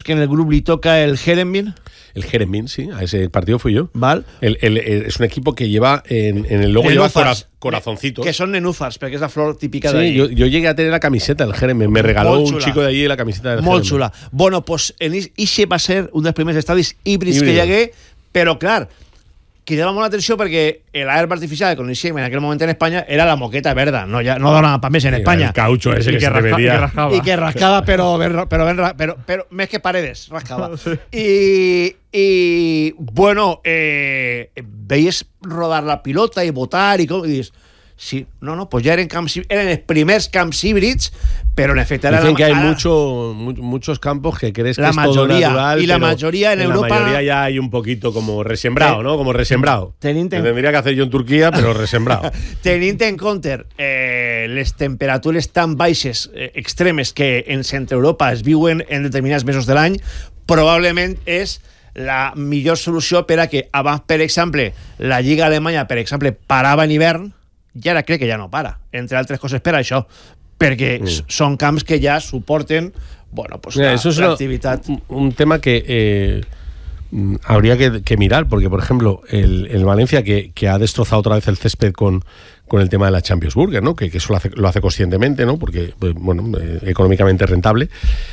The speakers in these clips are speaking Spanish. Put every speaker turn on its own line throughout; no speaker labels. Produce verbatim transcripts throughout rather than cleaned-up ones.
que en el grupo le toca el Heerenveen.
El Heerenveen, sí, a ese partido fui yo.
Vale.
El, el, el, es un equipo que lleva, en, en el logo lleva cora, corazoncitos.
Que son nenúfars, porque es la flor típica
sí,
de allí.
Yo, yo llegué a tener la camiseta del Heerenveen, me regaló un chico de allí la camiseta del
Molt
Heerenveen.
xula. Bueno, pues en Ixe va ser un dels primers estadis híbrids que hi hagué, però clar, cridava molt l'atenció perquè l'herba artificial que coneixíem en aquell moment en Espanya era la moqueta verda, no, ja, no donava pa més en Espanya.
El caucho ese que, que, se rasca,
que rascava.
I que rascava, però, però, però, però, però, però més que paredes, rascava. Sí. I, i, bueno, eh, veies rodar la pilota i votar i com, i dius, sí, no, no, pues ya eran, camps, eran los primeros camps híbrids, pero en efecto era
Dicen
la,
que hay
la,
mucho, muchos campos que crees que
la
es
mayoría,
todo natural,
y la mayoría en, en Europa...
la mayoría ya hay un poquito como resembrado, ¿no? Como resembrado.
Tenint en...
Tendría que hacer yo en Turquía, pero resembrado.
Tenint en compte eh, les temperatures tan baixes, eh, extremes, que en centre Europa es viuen en determinats mesos de l'any, probablement és la millor solució per a que abans, per exemple, la Lliga Alemanya, per exemple, parava en hivern, i ara crec que ja no para, entre altres coses per això, perquè mm. són camps que ja suporten, bueno, pues
Mira,
la,
eso es
la
lo,
actividad.
Un, un tema que eh, habría que, que mirar, porque, por ejemplo, el, el Valencia, que, que ha destrozado otra vez el césped con, con el tema de la Champions Burger, ¿no? Que, que eso lo hace, lo hace conscientemente, ¿no? Porque, bueno, eh, económicamente rentable.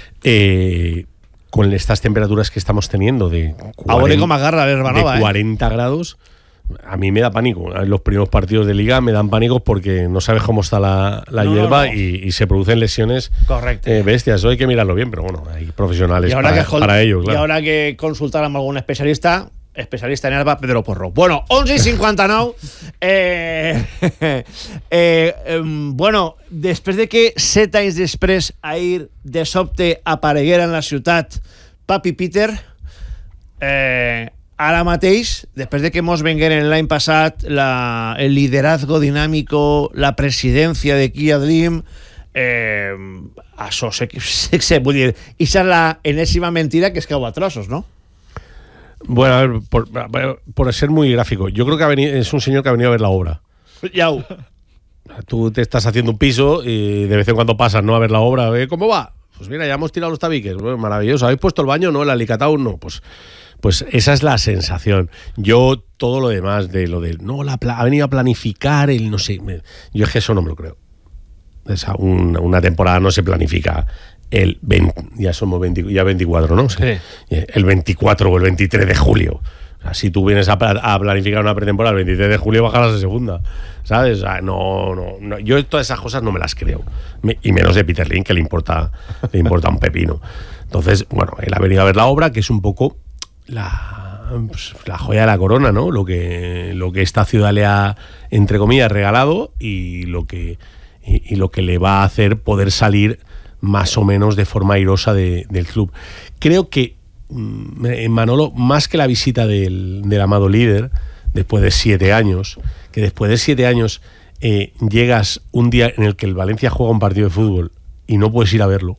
Eh, con estas temperaturas que estamos teniendo de
cuarenta, como agarra
de cuarenta eh. grados, a mí me da pánico. Los primeros partidos de liga me dan pánico porque no sabes cómo está la, la no, hierba no, no. Y, y se producen lesiones eh, bestias. Eso hay que mirarlo bien, pero bueno, hay profesionales para,
que,
para ello. Claro.
Y ahora que consultar amb algun especialista, especialista en herba, Pedro Porro. Bueno, once i cinquanta-nou. eh, eh, eh, bueno, després de que set anys després ahir de sobte apareguera en la ciutat Papi Peter, eh, ara mateix, després de que mos vengueren l'any passat la, el liderazgo dinàmico, la presidència de Kia Dream, eh, això sé, sé, sé, vull dir, i és la enèsima mentira que es cau a trossos, ¿no?
Bueno, a ver, por, por ser muy gráfico, yo creo que ha venido, es un señor que ha venido a ver la obra.
Yau.
Tú te estás haciendo un piso y de vez en cuando pasas, ¿no? A ver la obra, ¿eh? ¿Cómo va? Pues mira, ya hemos tirado los tabiques, bueno, maravilloso. ¿Habéis puesto el baño? No, el alicatado no, pues... Pues esa es la sensación. Yo, todo lo demás de lo de no, la ha venido a planificar el no sé. Me, yo es que eso no me lo creo. Esa, un, una temporada no se planifica el veinte, ya somos veinte, ya veinticuatro, ¿no? Sí. El veinticuatro o el veintitrés de julio. O sea, si tú vienes a, a planificar una pretemporada el veintitrés de julio, bajas a segunda. ¿Sabes? O sea, no, no, no. Yo todas esas cosas no me las creo. Me, y menos de Peter Lim, que le importa, le importa un pepino. Entonces, bueno, él ha venido a ver la obra, que es un poco. La, pues, la joya de la corona, ¿no? Lo que, lo que esta ciudad le ha, entre comillas, regalado y lo que, y, y lo que le va a hacer poder salir más o menos de forma airosa de, del club. Creo que, mm, Manolo, más que la visita del, del amado líder, después de siete años, que después de siete años eh, llegas un día en el que el Valencia juega un partido de fútbol y no puedes ir a verlo.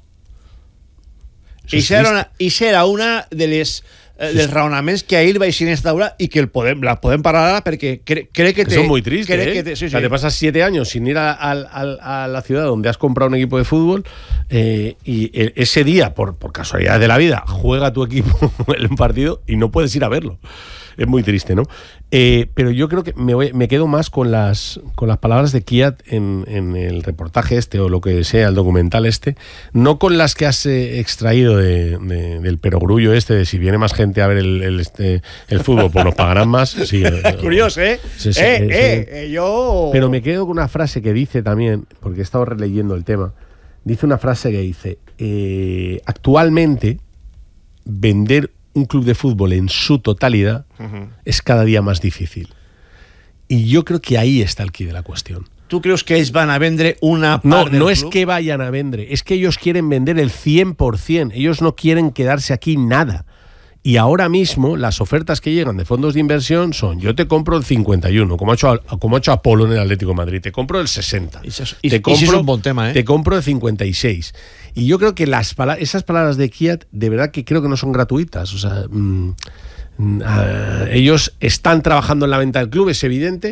I serà una, i serà una de les eh, dels raonaments que ahir vaig instaurar i que el podem, la podem parar ara perquè cre, crec que,
que
te,
son muy tristes, ¿eh?
Que te, sí,
o sea,
sí.
te pasas siete años sin ir a, a, a, a la ciudad donde has comprado un equipo de fútbol eh, y ese día, por, por casualidad de la vida, juega tu equipo el partido y no puedes ir a verlo. Es muy triste, ¿no? Eh, pero yo creo que me, voy, me quedo más con las, con las palabras de Kiat en, en el reportaje este o lo que sea, el documental este, no con las que has eh, extraído de, de, del perogrullo este de si viene más gente a ver el, el, este, el fútbol, pues nos pagarán más. Sí,
curioso, ¿eh?
Sí, sí,
eh,
sí,
eh,
sí.
eh, yo...
Pero me quedo con una frase que dice también, porque he estado releyendo el tema, dice una frase que dice, eh, actualmente vender un club de fútbol en su totalidad uh-huh. es cada día más difícil. Y yo creo que ahí está el quid de la cuestión.
¿Tú crees que ellos van a vender una parte
No,
del
no
club?
Es que vayan a vender, es que ellos quieren vender el cien por ciento. Ellos no quieren quedarse aquí nada. Y ahora mismo las ofertas que llegan de fondos de inversión son: yo te compro el cincuenta y uno, como ha hecho, como ha hecho Apolo en el Atlético de Madrid, te compro el sesenta,
y, y,
te, compro,
y es un buen tema, ¿eh?
te compro el cincuenta y seis. Y yo creo que las esas palabras de Kiat, de verdad que creo que no son gratuitas. O sea, mmm, uh, ellos están trabajando en la venta del club, es evidente.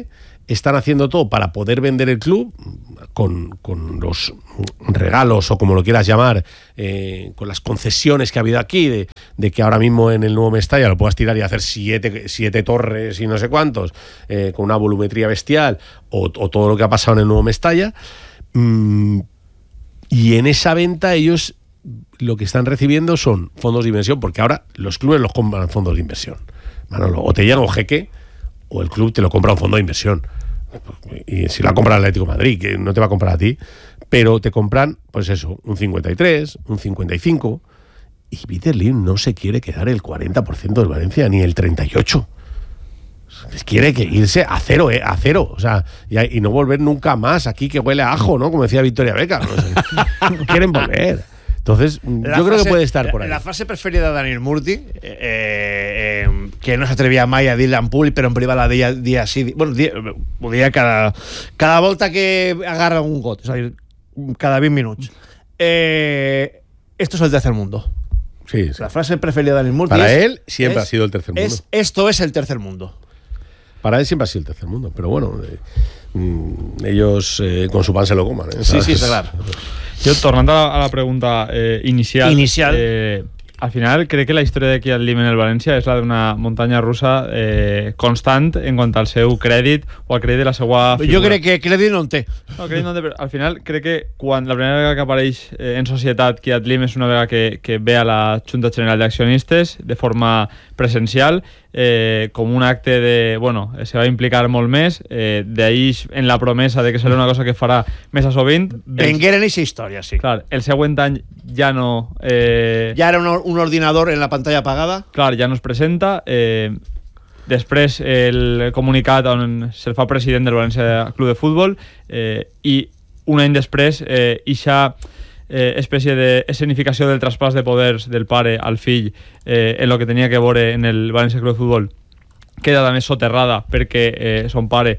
están haciendo todo para poder vender el club con, con los regalos o como lo quieras llamar, eh, con las concesiones que ha habido aquí, de, de que ahora mismo en el nuevo Mestalla lo puedas tirar y hacer siete, siete torres y no sé cuántos, eh, con una volumetría bestial, o, o todo lo que ha pasado en el nuevo Mestalla. Mm, y en esa venta ellos lo que están recibiendo son fondos de inversión, porque ahora los clubes los compran fondos de inversión. Manolo, o te llega un jeque o el club te lo compra un fondo de inversión. Y si lo ha comprado el Atlético de Madrid, que no te va a comprar a ti, pero te compran, pues eso, un cincuenta y tres, un cincuenta y cinco, y Peter Lim no se quiere quedar el cuarenta por ciento del Valencia, ni el treinta y ocho por ciento. Quiere que irse a cero, eh, a cero, o sea, y, y no volver nunca más aquí que huele a ajo, ¿no? Como decía Victoria Beckham. No sé. No quieren volver. Entonces,
la
yo
frase,
creo que puede estar por ahí.
La frase preferida de Daniel Murti, eh, eh, que no s'atrevia mai a dir-la en públic, però en privat la deia dia sí, dia, bueno, dia, ho deia cada, cada volta que agarra un got, és a dir, cada vint minuts. Eh, esto es el tercer mundo.
Sí, sí.
La frase preferida de Daniel Murti
Para
es,
él siempre
es,
ha sido el tercer mundo.
Es, esto es el tercer mundo.
Para él siempre ha sido el tercer mundo, pero bueno, eh, mm, ellos eh, con su pan se lo coman. ¿eh?
Sí, sí, está claro.
Jo, tornant a la, a la pregunta eh, inicial,
Inicial.
Eh, al final crec que la història de Kylian Lim en el València és la d'una muntanya russa eh, constant en quant al seu crèdit o al crèdit de la seva figura.
Jo crec que crèdit no en té.
No, crèdit no en té, però al final crec que quan la primera vegada que apareix eh, en societat Kylian Lim és una vegada que, que ve a la Junta General d'Accionistes de forma presencial, eh, com un acte de, bueno, se va implicar molt més, eh, d'ahir en la promesa de que serà una cosa que farà més a sovint.
Venguer en aquesta història, sí.
Clar, el següent any ja no... Eh,
ja era un, un ordinador en la pantalla apagada.
Clar, ja no es presenta. Eh, després el comunicat on se'l fa president del València Club de Futbol eh, i un any després eh, ixa eh, espècie d'escenificació del traspàs de poders del pare al fill eh, en el que tenia que veure en el València Club de Futbol queda també soterrada perquè eh, son pare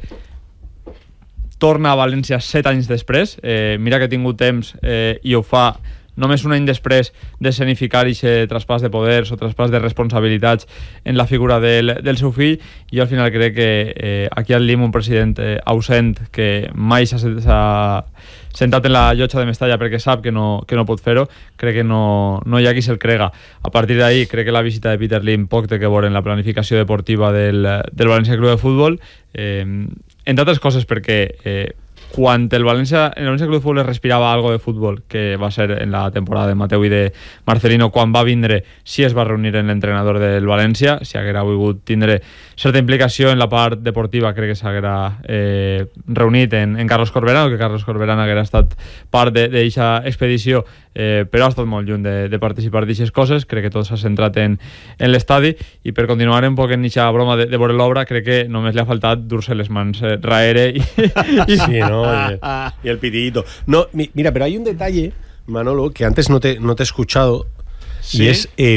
torna a València set anys després. Eh, mira que ha tingut temps eh, i ho fa només un any després d'escenificar aquest traspàs de poders o traspàs de responsabilitats en la figura del, del seu fill. I jo al final crec que eh, aquí al Lim, un president eh, ausent que mai s'ha sentat en la llotja de Mestalla perquè sap que no, que no pot fer-ho, crec que no, no hi ha qui se'l crega. A partir d'ahí crec que la visita de Peter Lim poc té que veure en la planificació deportiva del, del València Club de Futbol, eh, entre altres coses perquè eh, quan el València, en el València Club de Futbol es respirava algo de futbol, que va ser en la temporada de Mateu i de Marcelino, quan va vindre, si es va reunir en l'entrenador del València, si haguera volgut tindre certa implicació en la part deportiva, crec que s'haguera eh, reunit en, en Carlos Corberán, o que Carlos Corberán haguera estat part d'aquesta expedició, eh, però ha estat molt lluny de, de participar d'aquestes coses. Crec que tot s'ha centrat en, en l'estadi, i per continuar un poc en aquesta broma de, de veure l'obra, crec que només li ha faltat dur-se les mans eh, raere i, i
sí, no? Y, y el pitillito. No, mi, mira, pero hay un detalle, Manolo, que antes no te, no te he escuchado. ¿Sí? Y es, eh,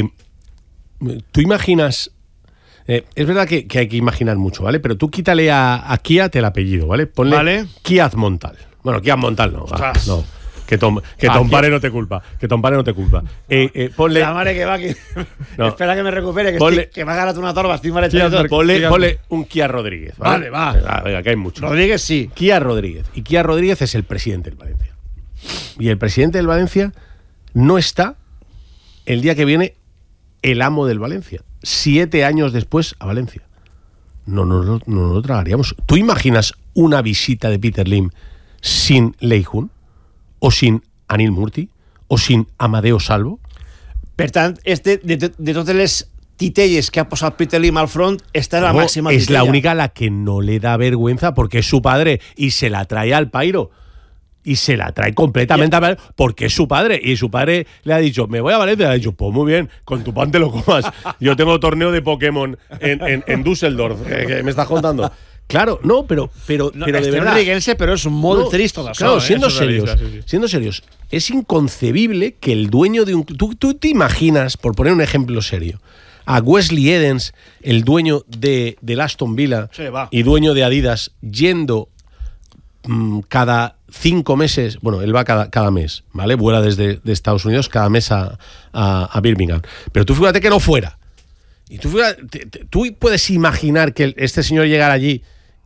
tú imaginas, eh, es verdad que, que hay que imaginar mucho, ¿vale? Pero tú quítale a, a Kiat el apellido, ¿vale? Ponle
¿Vale?
Kiat Montal. Bueno, Kiat Montal no, va, no. Que Tom, que
ah,
Tom Pare no te culpa. Que Tom Pare no te culpa. Eh, eh, ponle...
La mare que va, que... No. Espera que me recupere, que,
ponle...
estic, que m'ha agarrat una torba. Estic mal
sí, ponle, ponle un Kiat Rodríguez.
Vale,
vale
va.
va. Venga, que hay mucho.
Rodríguez sí.
Kiat Rodríguez. Y Kiat Rodríguez es el presidente del Valencia. Y el presidente del Valencia no está el día que viene el amo del Valencia. Siete años después a Valencia. No nos no, no, no lo tragaríamos. ¿Tú imaginas una visita de Peter Lim sin Leijun? ¿O sin Anil Murti? ¿O sin Amadeo Salvo?
Per tant, este, de, de, de totes les titelles que ha posat Peter Lim al front, esta es la
no,
máxima
es
titella.
la única a la que no le da vergüenza porque es su padre y se la trae al pairo. Y se la trae completamente a Valencia porque es su padre. Y su padre le ha dicho, me voy a Valencia. Le ha dicho, pues muy bien, con tu pan te lo comas. Yo tengo torneo de Pokémon en, en, en Düsseldorf. ¿Qué, qué me estás contando? Claro, no, pero, pero,
no,
pero de verdad.
Riguense, pero es molt no, trist tot això.
Claro,
eh?
siendo serios,
realista, sí, sí.
siendo serios, es inconcebible que el dueño de un... Tú, tú te imaginas, por poner un ejemplo serio, a Wesley Edens, el dueño de, del Aston Villa
sí, va.
y dueño de Adidas, yendo mmm, cada cinco meses, bueno, él va cada, cada mes, ¿vale? Vuela desde de Estados Unidos cada mes a, a, a Birmingham. Pero tú fíjate que no fuera. Y tú, fíjate, te, te, tú puedes imaginar que este señor llegara allí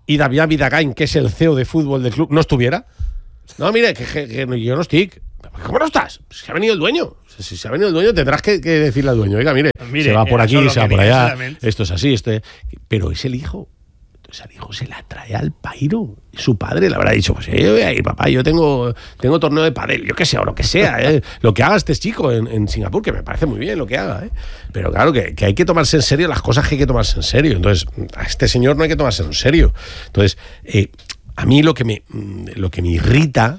y Damián Vidagain, que es el C E O de fútbol del club, no estuviera? No, mire, que, que, que yo no estoy. ¿Cómo no estás? Si ha venido el dueño. Si se ha venido el dueño, tendrás que, que decirle al dueño, oiga, mire, mire se va por aquí, se va por allá, esto es así, esto es... Pero es el hijo. Entonces el hijo se la trae al pairo. Su padre le habrá dicho, pues yo voy a ir, papá, yo tengo, tengo torneo de pádel, yo qué sé, o lo que sea, ¿eh? Lo que haga este chico en, en Singapur, que me parece muy bien lo que haga, ¿eh? Pero claro, que, que hay que tomarse en serio las cosas que hay que tomarse en serio. Entonces, a este señor no hay que tomarse en serio. Entonces, eh, a mí lo que me, lo que me irrita...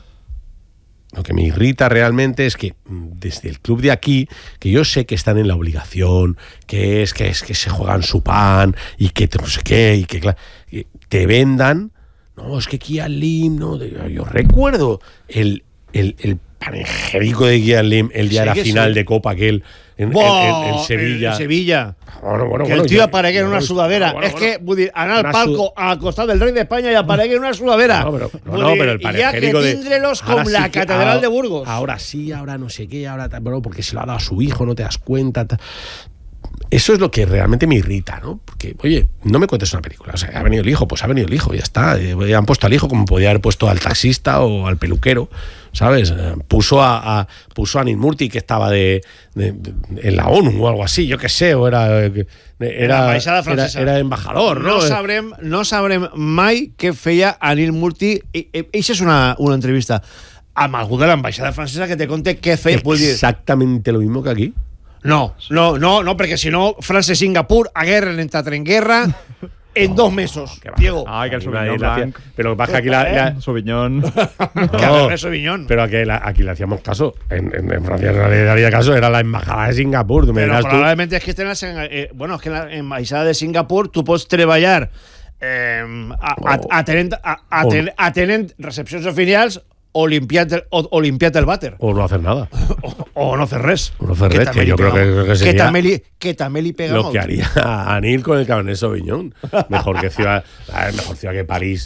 Lo que me irrita realmente es que desde el club de aquí, que yo sé que están en la obligación, que es que, es que se juegan su pan y que no sé qué, y que, que te vendan, no, es que Kian Lim, no, yo recuerdo el, el, el panegírico de Kian Lim el día sí, de la final sí. de Copa aquel en, wow, en, en, en Sevilla.
En Sevilla.
Bueno, bueno,
que
bueno,
el tío
yo,
aparegué en una
bueno,
sudadera.
bueno,
es
bueno,
que, vull dir, anar al palco
sud...
al costat del rey de España y aparegué en una sudadera.
No, pero, no, no, pero el panegírico
de...
de...
tindrelos com la
sí que,
catedral
ahora,
de Burgos.
Ahora sí, ahora no sé qué, ahora... Bueno, porque se lo ha dado a su hijo, no te das cuenta... Ta... Eso es lo que realmente me irrita, ¿no? Porque, oye, no me cuentes una película. O sea, ha venido el hijo, pues ha venido el hijo, ya está. Eh, han puesto al hijo como podía haber puesto al taxista o al peluquero, ¿sabes? Eh, puso a, a puso a Anil Murti, que estaba de, de, de, en la ONU o algo así, yo qué sé, o era... Era, era, era embajador, ¿no?
No sabrem, no sabrem mai què feia Anil Murti. Eixa és una, una entrevista amb algú de l'ambaixada francesa que te conte què feia.
Exactamente lo mismo que aquí.
No, no, no, no, perquè si no, Francia y Singapur aguerren, entran en guerra en no, dos mesos,
no,
Diego.
Ay, que el Sauvignon Blanc.
Pero baja aquí la... la...
Sauvignon.
No,
que agarre Sauvignon.
Pero aquí, la, aquí le hacíamos caso. En, en, en Francia no le daría caso, era la embajada de Singapur. ¿Tú me
pero probablemente
tú?
es que estén las, eh, bueno, es que en la embajada de Singapur tú pots treballar eh, a, a, atenent, a, a, ten, atenent recepcions oficials o limpiar el, o, o limpiar el váter.
O no hacer nada.
O, o no hacer res.
O no hacer res, que, que yo creo que, que sería
que també li, que també li pega
lo
molt.
que haría Anil con el Cabernet Sauvignon. Mejor que ciudad, mejor ciudad que París.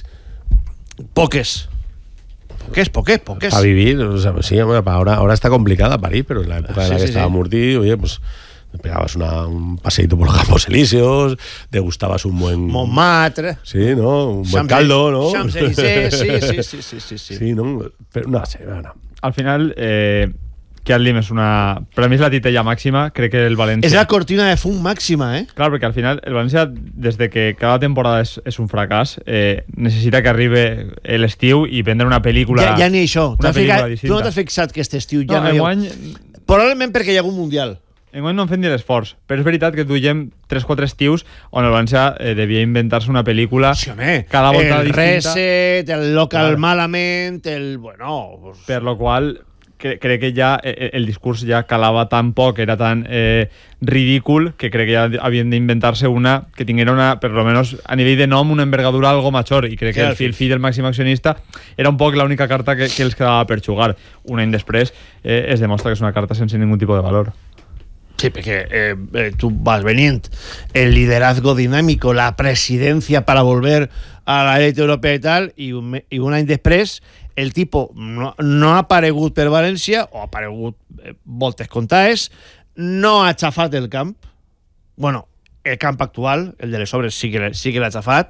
Poques. Poques, poques, poques.
Para vivir, o sea, sí, ahora, ahora está complicada París, pero en la época en la sí, que sí, estaba sí. Murti, oye, pues... pegabas una, un paseíto por los Campos Elíseos, degustabas un buen...
Montmartre.
Sí, ¿no? Un buen caldo, ¿no?
Champs-Élysées, sí, sí, sí, sí, sí, sí.
Sí, ¿no? Pero no sé, no.
Al final, eh, Kian Lim és una... Per a mi és la titella màxima, crec que el València...
És la cortina de fum màxima, eh?
Clar, perquè al final el València, des de que cada temporada és, és un fracàs, eh, necessita que arribi l'estiu i vendre una pel·lícula...
Ja, ja ni això.
Una pel·lícula
ficat, tu no t'has fixat que este estiu ja
no,
no hi ha...
Enguany...
Probablement perquè hi ha un Mundial.
Enguany no han fet ni l'esforç, però és veritat que duiem tres o quatre estius on el València eh, devia inventar-se una pel·lícula
sí, home,
cada volta
el
distinta.
Reset, el Local
claro.
Malament, el... Bueno... Pues...
Per lo qual, cre crec que ja eh, el discurs ja calava tan poc, era tan eh, ridícul, que crec que ja havien d'inventar-se una que tinguera una, per lo menos a nivell de nom, una envergadura algo major, i crec que el fill, fill del màxim accionista era un poc l'única carta que, que els quedava per jugar. Un any després eh, es demostra que és una carta sense ningún tipus de valor.
Sí, porque eh, eh, tú vas veniendo el liderazgo dinámico, la presidencia para volver a la élite europea y tal, y un, y un any després el tipo no, no ha aparegut per València, o ha aparegut eh, voltes comptades, no ha xafat el camp. Bueno, el camp actual, el de les obres, sí que, sí que l'ha xafat,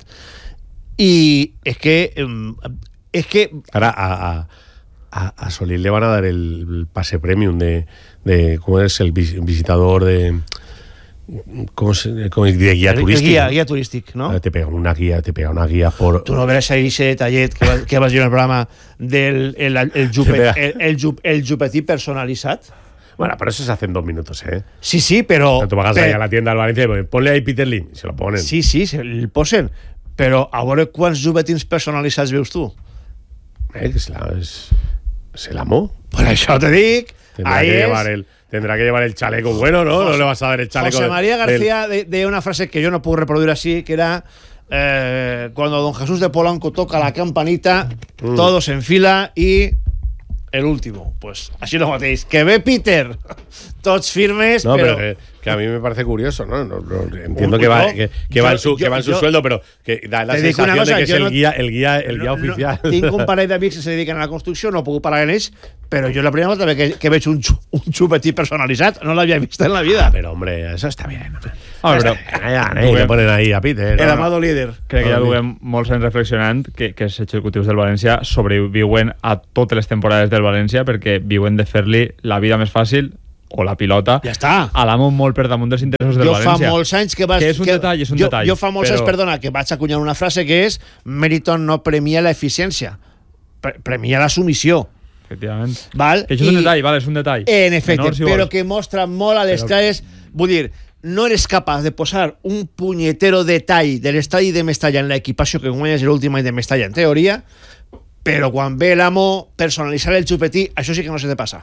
y es que... Eh, es que...
Ahora, a... a... A, a Solís le van a dar el, el pase premium de, de cómo es el vis, visitador de cómo se, cómo, de guía
el,
turística.
Guía, guía turística, ¿no?
Te pegan una guía, te pegan una guía por...
Tú no verás ahí ese detallet que, va, que vas a en el programa del el, el, el, jupet, el, el, jup, el jupetí personalizat.
Bueno, pero eso se hace en dos minutos, ¿eh?
Sí, sí, pero...
Tú vas ahí a la tienda del Valencia y ponle ahí Peter Lim, se lo ponen.
Sí, sí, se el posen. Però a veure quants jupetins personalitzats veus tu?
Eh, que es la... Es... ¿Se la amó?
Por eso te dic.
Tendrá que, llevar el, tendrá que llevar el chaleco bueno, ¿no? José, no le vas a dar el chaleco.
José María García de, de una frase que yo no puedo reproducir así, que era eh, cuando don Jesús de Polanco toca la campanita, mm. todos en fila y el último. Pues así lo matéis. Que ve Peter. Tots firmes,
no,
pero...
pero que, que a mí me parece curioso, ¿no? no, no entiendo
Un-
que va,
yo-
que, que
yo-
va en su,
yo-
que va en su
yo-
sueldo, pero que da la
Te dic una
sensación
cosa,
de que es
jo
el
no-
guia, el guia, el guia
No,
oficial.
No, tinc un parell d'amics que se dediquen a la construcció, no puc parar en ells, però jo la primera volta que, que veig un, xu- un xupetit personalitzat no l'havia vist en la vida.
Ah, pero hombre, eso está bien.
Ah, però
Ya, ya, le ponen ahí a Peter.
El
¿no?
amado líder.
crec que ja
Ah,
duguem molts anys reflexionant que, que els executius del València sobreviuen a totes les temporades del València perquè viuen de fer-li la vida més fàcil o la pilota
Ja està.
a l'amo molt per damunt dels interessos del
Jo fa
València.
molts anys que vas...
Que és un
que,
detall, és un
jo,
detall,
Jo fa molts
però-
anys, perdona, que vaig acunyar una frase que és Meriton no premia la eficiència, pre premia la submissió.
Efectivament.
Val?
Que això és un
I-
detall, vale, és un detall.
En efecte,
Menor, si
però
vols.
que mostra molt a les clares, vull dir, no eres capaç de posar un punyetero detall de l'estadi de Mestalla en l'equipació que guanyes l'últim any de Mestalla, en teoria, però quan ve l'amo personalitzar el xupetí, això sí que no se te passa.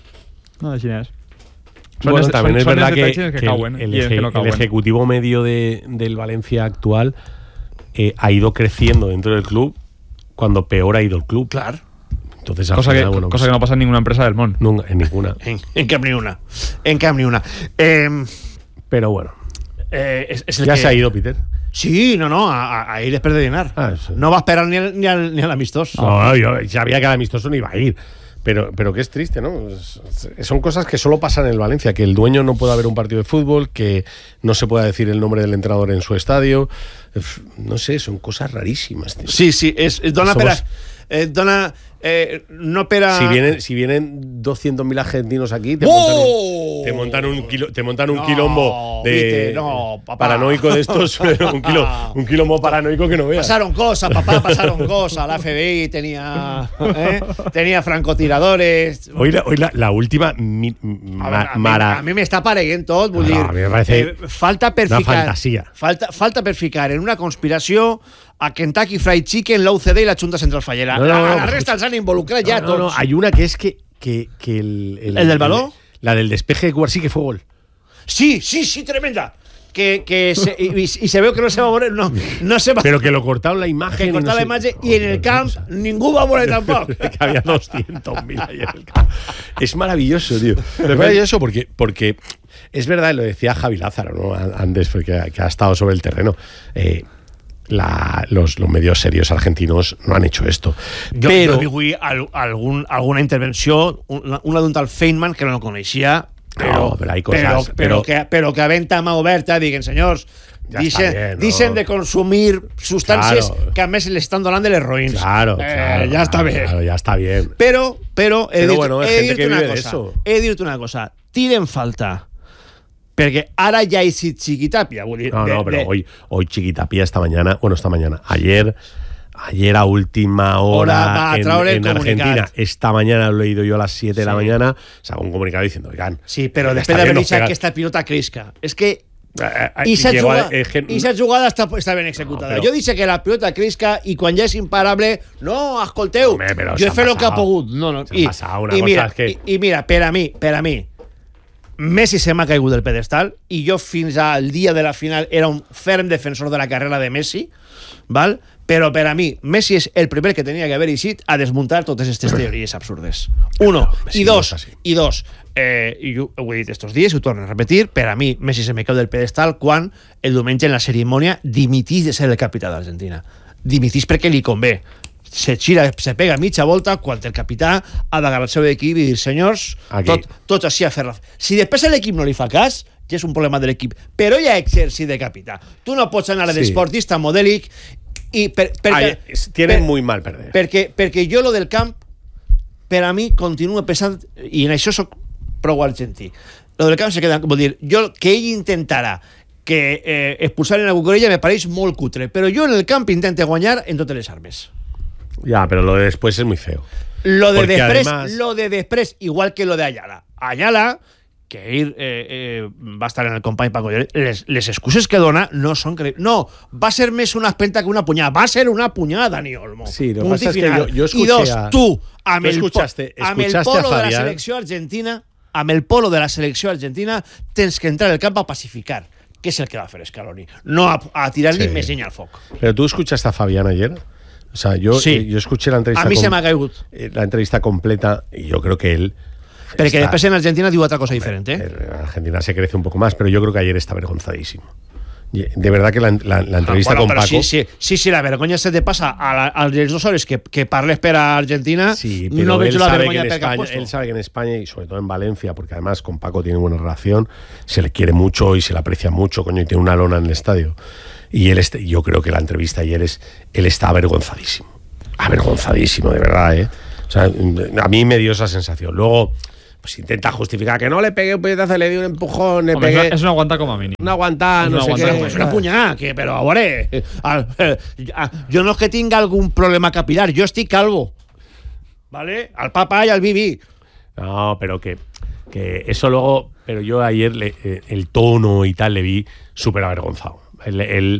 No, així és.
Bueno,
els-
también es
són
verdad
els
que,
detalls en els que,
que
cauen
el,
i en els que no
eje- el
cauen.
ejecutivo medio de, del Valencia actual eh, ha ido creciendo dentro del club cuando peor ha ido el club.
Clar.
Entonces, al
Cosa, que,
final, bueno,
cosa
pues,
que no pasa en ninguna empresa del món.
nunca- en ninguna.
En, en cap ni una. En cap ni una. Eh,
Pero bueno,
eh, és, és el
ya
que...
se ha ido Peter.
Sí, no, no, a, a, a ir després de dinar.
Ah, sí.
No va a esperar ni, al, ni, al, ni al amistós.
No, yo sabía que al amistoso no iba a ir. Pero, pero que es triste, ¿no? Es- es- son cosas que solo pasan en el Valencia, que el dueño no pueda ver un partido de fútbol, que no se pueda decir el nombre del entrenador en su estadio. Uf, No sé, son cosas rarísimas, tío.
Sí, sí, és, és dona
Somos-
per a... Eh, dona... Eh, no per a...
Si vienen, si vienen doscientos mil argentinos aquí, te
¡Oh!
montan un, te montan un, quilo- te montan un
No,
quilombo de
viste, no, papá.
paranoico de estos, un, kilo, un quilombo paranoico que no veas.
Pasaron cosas, papá, pasaron cosas. La F B I tenía, ¿eh? tenía francotiradores.
Hoy la, hoy la, la última mi-
A,
ma-
veure, a, mi,
mara-
a mi m'està apareguent tot, vull
No,
dir,
a mi me parece
eh, falta per
una
ficar,
fantasia.
falta, falta per ficar en una conspiració a Kentucky Fried Chicken, l'O C D i la Junta Central Fallera.
No, no,
a
no,
la
pues,
resta els han involucrat ja
no, no,
tots.
no, hay una que es que, que, que el,
¿El del balón?
La del despeje de Cubar sí que fue gol.
Sí, sí, sí, tremenda. Que, que se, y, y se veu que no se va a morir, no, no se va
Pero que lo cortaron la imagen.
que
y no
cortar la
sé-
imatge i en el camp ningú va morir tampoc.
que había doscientos mil ahí en el campo. Es maravilloso, tío. Es maravilloso porque, porque es verdad, lo decía Javi Lázaro, ¿no? Antes, porque que ha estado sobre el terreno. Eh, la, los, los medios serios argentinos no han hecho esto.
Jo,
Pero
jo vi avui al, algun, alguna intervenció, una, una d'un tal Feynman que no lo coneixia, però,
No, però hay
però,
cosas,
però,
però-
que, però que a venta mà oberta diguen, senyors,
Ja
dicen,
està bien, no?
dicen de consumir substàncies
Claro.
que a més le estan donant de les roïns.
Claro,
eh,
claro,
ja està bé.
claro, ya está bien.
Però, però, he
Però
dit,
bueno, és
he
gente
dit
que
una
vive de
cosa.
eso.
He dit una cosa. Tiren falta. Perquè ara ja hi ha Chiquitapia. Vull dir,
No,
de,
no, pero
de,
hoy, hoy Chiquitapia esta mañana, bueno, esta mañana, ayer, ayer a última hora
Ahora va a
en,
traer el
en
comunicat.
Argentina, esta mañana lo he leído yo a las siete de la
Sí.
mañana, sacó un comunicado diciendo, oigan,
Sí, però
ya
després
está bien,
d'haver
nos
dit
pega-
que esta pilota crisca. És que
Eh, eh,
I esa
llegó a-
jugada,
es que-
i esa jugada està, està ben executada.
No, però-
Jo dic que la pilota crisca i quan ja és imparable, no, escolteu,
Home, però
jo he
s'ha
fet el que ha
passat.
pogut. No, no.
S'ha
I,
passat, una
i,
cosa
mira,
és que-
i, I mira, per a mi, per a mi, Messi se m'ha caigut del pedestal i jo fins al dia de la final era un ferm defensor de la carrera de Messi, val? Però per a mi, Messi és el primer que tenia que haver eixit a desmuntar totes aquestes teories absurdes. Uno.
Messi
I
no
dos,
és així.
i dos, eh, i jo ho he dit estos dies i ho torno a repetir, per a mi Messi se me cau del pedestal quan el diumenge en la cerimònia dimitís de ser el capità d'Argentina. Dimitís perquè li convé. Se gira, se pega mitja volta quan el capità ha d'agarrar el seu equip i dir, senyors,
Aquí.
tot, tots així a fer-la. Si després l'equip no li fa cas, ja és un problema de l'equip, però ja ha exercit de capità. Tu no pots anar
Sí.
d'esportista modèlic i per, perquè,
Ay, es- tienen
per-
muy mal perder.
perquè, perquè jo lo del camp per a mi continua pensant i en això soc prou argentí, lo del camp se queda, vol dir, jo que ell intentarà que eh, expulsar en la Cucurella me pareix molt cutre, però jo en el camp intente guanyar en totes les armes.
Ya, pero lo de después es muy feo.
Lo de
Porque
després,
además-
lo de després, igual que lo de Ayala. Ayala, que ell eh, eh, va estar en el company Paco Lloret, les, les excuses que dona no són cre... No, va ser més una espenta que una punyada. Va ser una punyada, Dani Olmo.
Sí, lo que
Punt
pasa
i
es que
final.
yo- yo escuché
I dos,
a-
tu, amb
tú
el, po-
escuchaste-
amb el
escuchaste a
polo de la
Fabián.
selecció argentina, amb el polo de la selecció argentina, tens que entrar al camp a pacificar, que és el que va fer Scaloni. No a, a tirar-li
Sí.
més llenya al foc.
Pero tú escuchaste a Fabián ayer. O sea, yo,
Sí.
eh, yo escuché la entrevista.
A mi se
com-
m'ha caigut.
eh, la entrevista completa y yo creo que él
Perquè
está,
después en Argentina digo otra cosa diferente. ¿eh?
En Argentina se crece un poco más, pero yo creo que ayer está avergonzadísimo. De verdad que la, la, la entrevista
bueno,
con
pero
Paco...
Sí, sí, sí, sí, la vergonya se te passa a la, als dos hores que, que parles per a Argentina,
sí, pero
no veig
él
la
sabe
vergonya
que en
per que ha
España,
puesto.
él sabe que en España y sobre todo en Valencia, porque además con Paco tiene buena relación, se le quiere mucho y se le aprecia mucho, coño, y tiene una lona en el estadio. Y él este, yo creo que la entrevista ayer es, él está avergonzadísimo, avergonzadísimo, de verdad, ¿eh? O sea, a mí me dio esa sensación. Luego, pues intenta justificar que no le pegué un puñetazo, le di un empujón, le
Hombre,
pegué...
es, una, es una aguanta com a mínim.
Una aguantada,
Es
no
una
sé
aguantada,
qué.
Pues una punyada, que, però a veure, eh, al, eh, jo no és que tinga algun problema capilar, jo estic calvo, ¿vale? Al papá y al Bibi.
No, pero que, que eso luego... Pero yo ayer le, eh, el tono y tal le vi súper avergonzado. Él, él,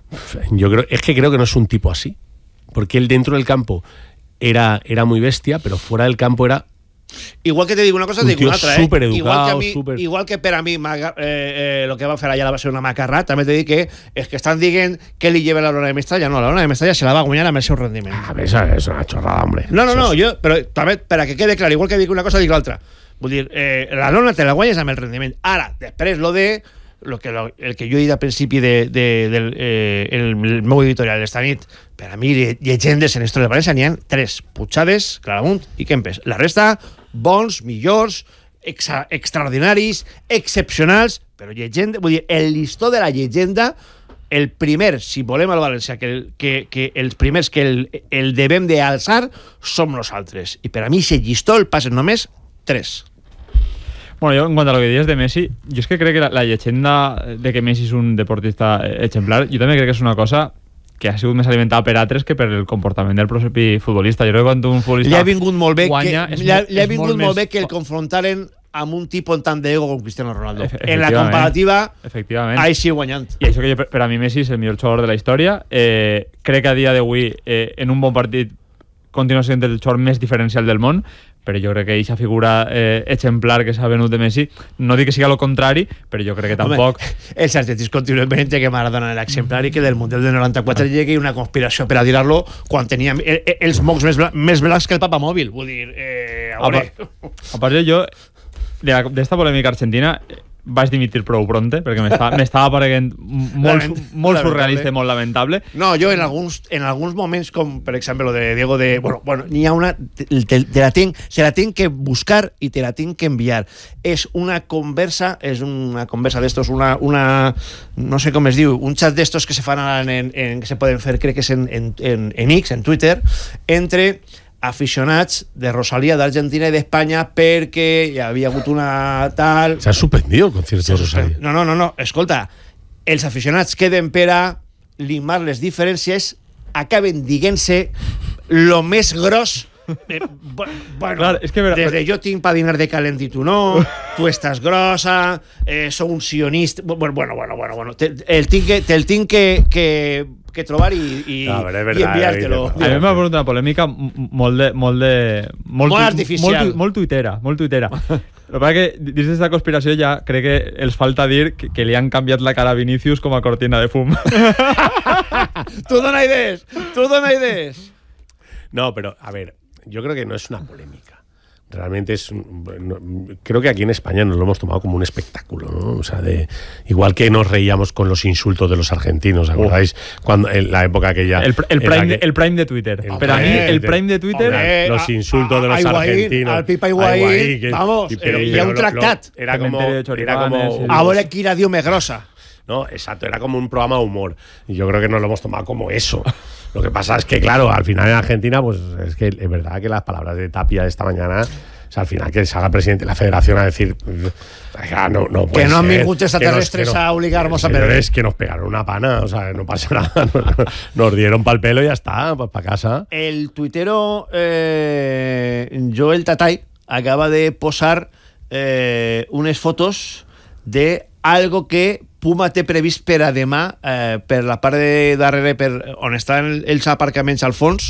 yo creo, es que creo que no es un tipo así. Porque él dentro del campo era, era muy bestia, pero fuera del campo era...
Igual que te digo una cosa,
Un
te digo
tío
una altra, eh?
supereducado,
igual que a mi,
super...
igual que per a mi eh, eh, lo que va fer allà va ser una macarra, també t'he dit que és que estan dient que li lleva la lona de Mestalla. No, la lona de Mestalla se la va guanyar amb el seu rendiment.
A ver, eso es una chorrada, hombre.
No, no,
Eso
no,
es...
jo, però també, per a que quede clar, igual que dic una cosa, dic l'altra. Vull dir, eh, la lona te la guanyes amb el rendiment. Ara, després lo de lo que, lo, el que jo he dit al principi de, de, del eh, el, el meu editorial esta nit, per a mi llegendes en història de València n'hi ha tres: Puigades, Claramunt i Kempes. La resta, bons, millors, exa, extraordinaris, excepcionals, però llegenda, vull dir, el llistó de la llegenda, el primer, si volem al València, que, que, que els primers que el, el devem d'alçar som nosaltres. I per a mi, si llistó el passen només tres.
Bueno, yo en cuanto a lo que dices de Messi, yo es que creo que la, la leyenda de que Messi es un deportista ejemplar, yo también creo que es una cosa que ha sigut més alimentada per altres que per el comportament del propi futbolista. Jo crec que quan un futbolista
li ha vingut molt bé
guanya,
que,
és
li ha,
molt,
li ha
és
vingut
molt,
molt
més...
bé que el confrontaren amb un tipus tant d'ego com Cristiano Ronaldo.
Efe-
En la comparativa,
efectivament.
ahí sí guanyant.
I això que jo, per, per a mi Messi és el millor jugador de la història. Eh, crec que a dia d'avui, eh, en un bon partit, continua sent el jugador més diferencial del món, però jo crec que aquesta figura eh, exemplar que s'ha venut de Messi, no dic que siga el contrari, però jo crec que tampoc...
Home, els argentins continuen venint que Maradona era exemplar i que del Mundial del noranta-quatre ah. llegui una conspiració per a tirar-lo quan tenia eh, eh, els mocs més, bla, més blancs que el Papa Mòbil. Vull dir, eh, a veure...
A part de jo, d'esta polèmica argentina, vaig dimitir prou pronte, perquè m'estava apareguent molt, molt surrealista i molt lamentable.
No, jo en alguns, en alguns moments, com per exemple lo de Diego de... Bueno, bueno n'hi ha una... Te, te, te la tinc, se la tinc que buscar i te la tinc que enviar. És una conversa, és una conversa d'estos, una, una... No sé com es diu, un chat d'estos que se fan en, en, en, que se poden fer, crec que és en, en, en, en X, en Twitter, entre aficionats de Rosalía d'Argentina i d'Espanya perquè hi havia hagut una tal...
Se ha suspendido el concierto de Rosalía.
No, no, no, no, escolta, els aficionats queden per a limar les diferències, acaben dient-se lo més gros. Eh, bueno,
Clar, és que vera,
des de jo tinc pa dinar de calent i tu no, tu estàs grossa, eh, sou un sionista... Bueno, bueno, bueno, bueno, bueno. Te, el tinc que, te el tinc que, que, que trobar i, i,
no, verdad,
i enviar-te-lo.
A mi m'ha preguntat una polèmica molt de... Molt, de, molt,
molt artificial.
Molt, molt tuitera, molt tuitera. El que passa que dins d'aquesta conspiració ja crec que els falta dir que, que li han canviat la cara a Vinícius com a cortina de fum.
Tu dona idees, tu dona idees.
No, pero, a ver, yo creo que no es una polémica. Realmente es... No, creo que aquí en España nos lo hemos tomado como un espectáculo, ¿no? O sea, de, igual que nos reíamos con los insultos de los argentinos, ¿acordáis? Uh. Cuando, en la época aquella...
El, el, prime, que, el prime de Twitter.
El
Pero a mí, el prime de Twitter...
Hombre, los insultos a, de los a Higuaín, argentinos.
Al Pipa Higuaín, que, vamos, y, pero, eh, y a un tractat.
Lo, lo, era, como, era como...
Ahora Kira dio me grosa.
No, exacto, era como un programa de humor. Y yo creo que nos lo hemos tomado como eso. Lo que pasa es que, claro, al final en Argentina, pues es que es verdad que las palabras de Tapia de esta mañana, o sea, al final que salga el presidente de la federación a decir no, no puede
que no
ser,
me gusta extraterrestres a obligarnos a perder.
Es que nos pegaron una pana, o sea, no pasa nada. Nos dieron pa'l pelo y ya está, pues para casa.
El tuitero eh, Joel Tatay acaba de posar eh, unes fotos de algo que Puma té previst per a demà, eh, per la part de darrere, per on estan els aparcaments al fons,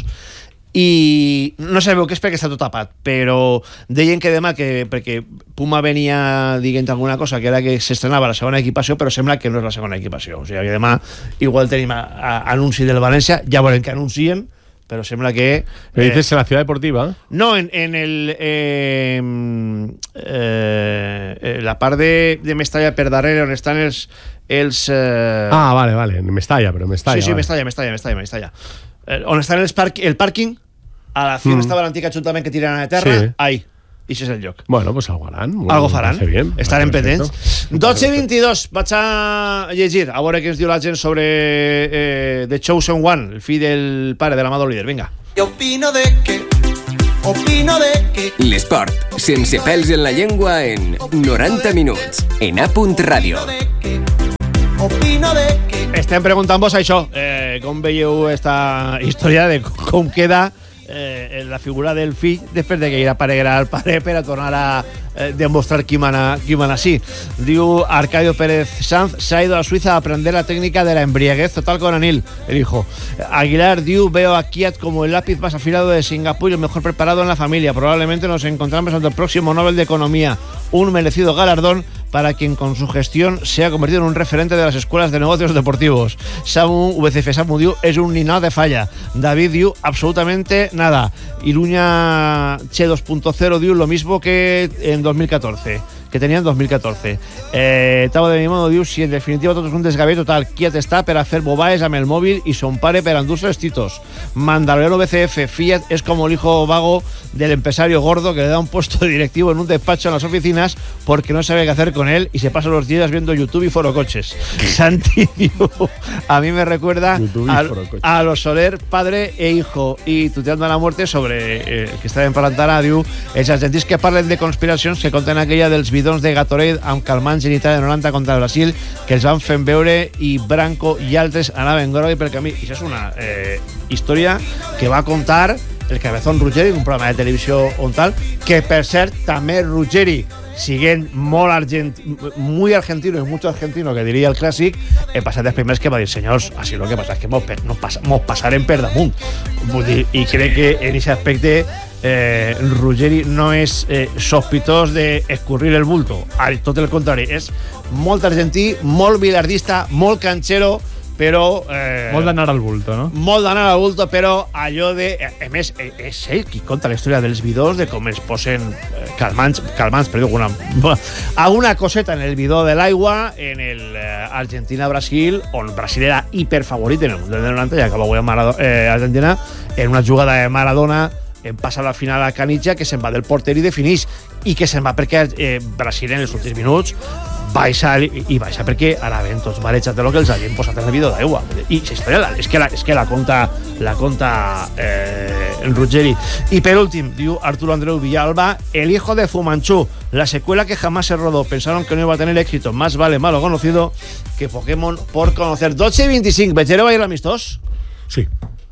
i no sabeu què és perquè està tot tapat, però deien que demà, que, perquè Puma venia dient alguna cosa, que era que s'estrenava la segona equipació, però sembla que no és la segona equipació. O sigui que demà igual tenim a, a, anunci del València, ja veurem que anuncien, però sembla que...
¿Me eh, dices en la ciudad deportiva?
No, en, en el... Eh, eh, la part de, de Mestalla per darrere, on estan els... els eh...
Ah, vale, vale, en Mestalla, però Mestalla.
Sí, sí,
vale.
Mestalla, Mestalla, Mestalla, Mestalla. Eh, on estan els parc, el pàrquing, a la fi on mm. estava l'antic ajuntament que tiren a terra, sí. Ahí. I això és el lloc.
Bueno, pues algo harán. Bueno,
algo faran.
Bien,
estarem pendents. dotze vint-i-dos. Vaig a llegir, a veure què ens diu la gent sobre eh, The Chosen One, el fill del pare de l'Amado Líder. Vinga.
Opino de que... Opino de que...
L'esport, sense pèls en la llengua en noranta minuts. En A Punt Ràdio.
Opino de que...
Estem preguntant-vos això. Eh, com veieu esta història de com queda Eh, la figura del fill després de que ell apareguerà al pare per a tornar a eh, demostrar qui mana, qui mana sí. Diu Arcadio Pérez Sanz, se ha ido a Suiza a aprender la técnica de la embriaguez total con Anil, el hijo. Aguilar diu, veo a Kiat como el lápiz más afilado de Singapur y el mejor preparado en la familia. Probablemente nos encontramos ante el próximo Nobel de Economía, un merecido galardón para quien con su gestión se ha convertido en un referente de las escuelas de negocios deportivos. Samu, V C F Samu diu, es un ninao de falla. David diu, absolutamente nada. Iruña Che dos punto cero diu lo mismo que en dos mil catorce, que tenía en dos mil catorce. Eh, Tavo de mi modo diu, si en definitiva tot és un desgavell total, Kiat està per a fer bobaes amb el mòbil i son pare per a endur-se els titos. Mandaloriano V C F, Fiat es como el hijo vago del empresario gordo que le da un puesto directivo en un despacho en las oficinas porque no sabe qué hacer con él y se pasa los días viendo YouTube y forocoches. Santi diu, a mí me recuerda a, a los Soler, padre e hijo, y tuteando a la muerte sobre eh, que estava parlant ara, diu, els argentins que parlen de conspiracions que conten aquella dels bidons de Gatorade amb calmants en Itàlia noranta contra el Brasil, que els van fent veure i Branco i altres anaven grogui pel camí. I això és una eh, història que va contar el Cabezón Ruggeri, un programa de televisió on tal, que per cert també Ruggeri, siguent molt argent, muy argentino y mucho argentino, que diria el clàssic, he passat els primers que va dir, senyors, així lo que passa és que mos, no pas, mos passarem per damunt. Vull dir, i crec que en aquest aspecte eh, Ruggeri no és eh, sospitós d'escurrir el bulto, tot el contrari, és molt argentí, molt bilardista, molt canchero, però... Eh,
molt d'anar al bulto, no?
Molt d'anar al bulto, però allò de... A més, és ell qui conta la història dels bidons, de com es posen eh, calmants, calmants, perdó, alguna, alguna coseta en el bidó de l'aigua en el eh, Argentina-Brasil, on Brasil era hiperfavorit en el Mundial de noranta, i acaba guanyant Maradona, eh, Argentina en una jugada de Maradona en passa a la final a Canitja, que se'n va del porter i definix, i que se'n va perquè eh, Brasil en els últims minuts baixa i, i baixa perquè anaven tots marejats de lo que els havien posat en el bidó d'aigua. I la història la, és, que la, és que la conta la conta eh, en Ruggeri. I per últim, diu Arturo Andreu Villalba, el hijo de Fumanchu, la secuela que jamás se rodó, pensaron que no iba a tener éxito, más vale malo conocido que Pokémon por conocer. dotze i vint-i-cinc, Betxereu ahir l'amistós?
Sí.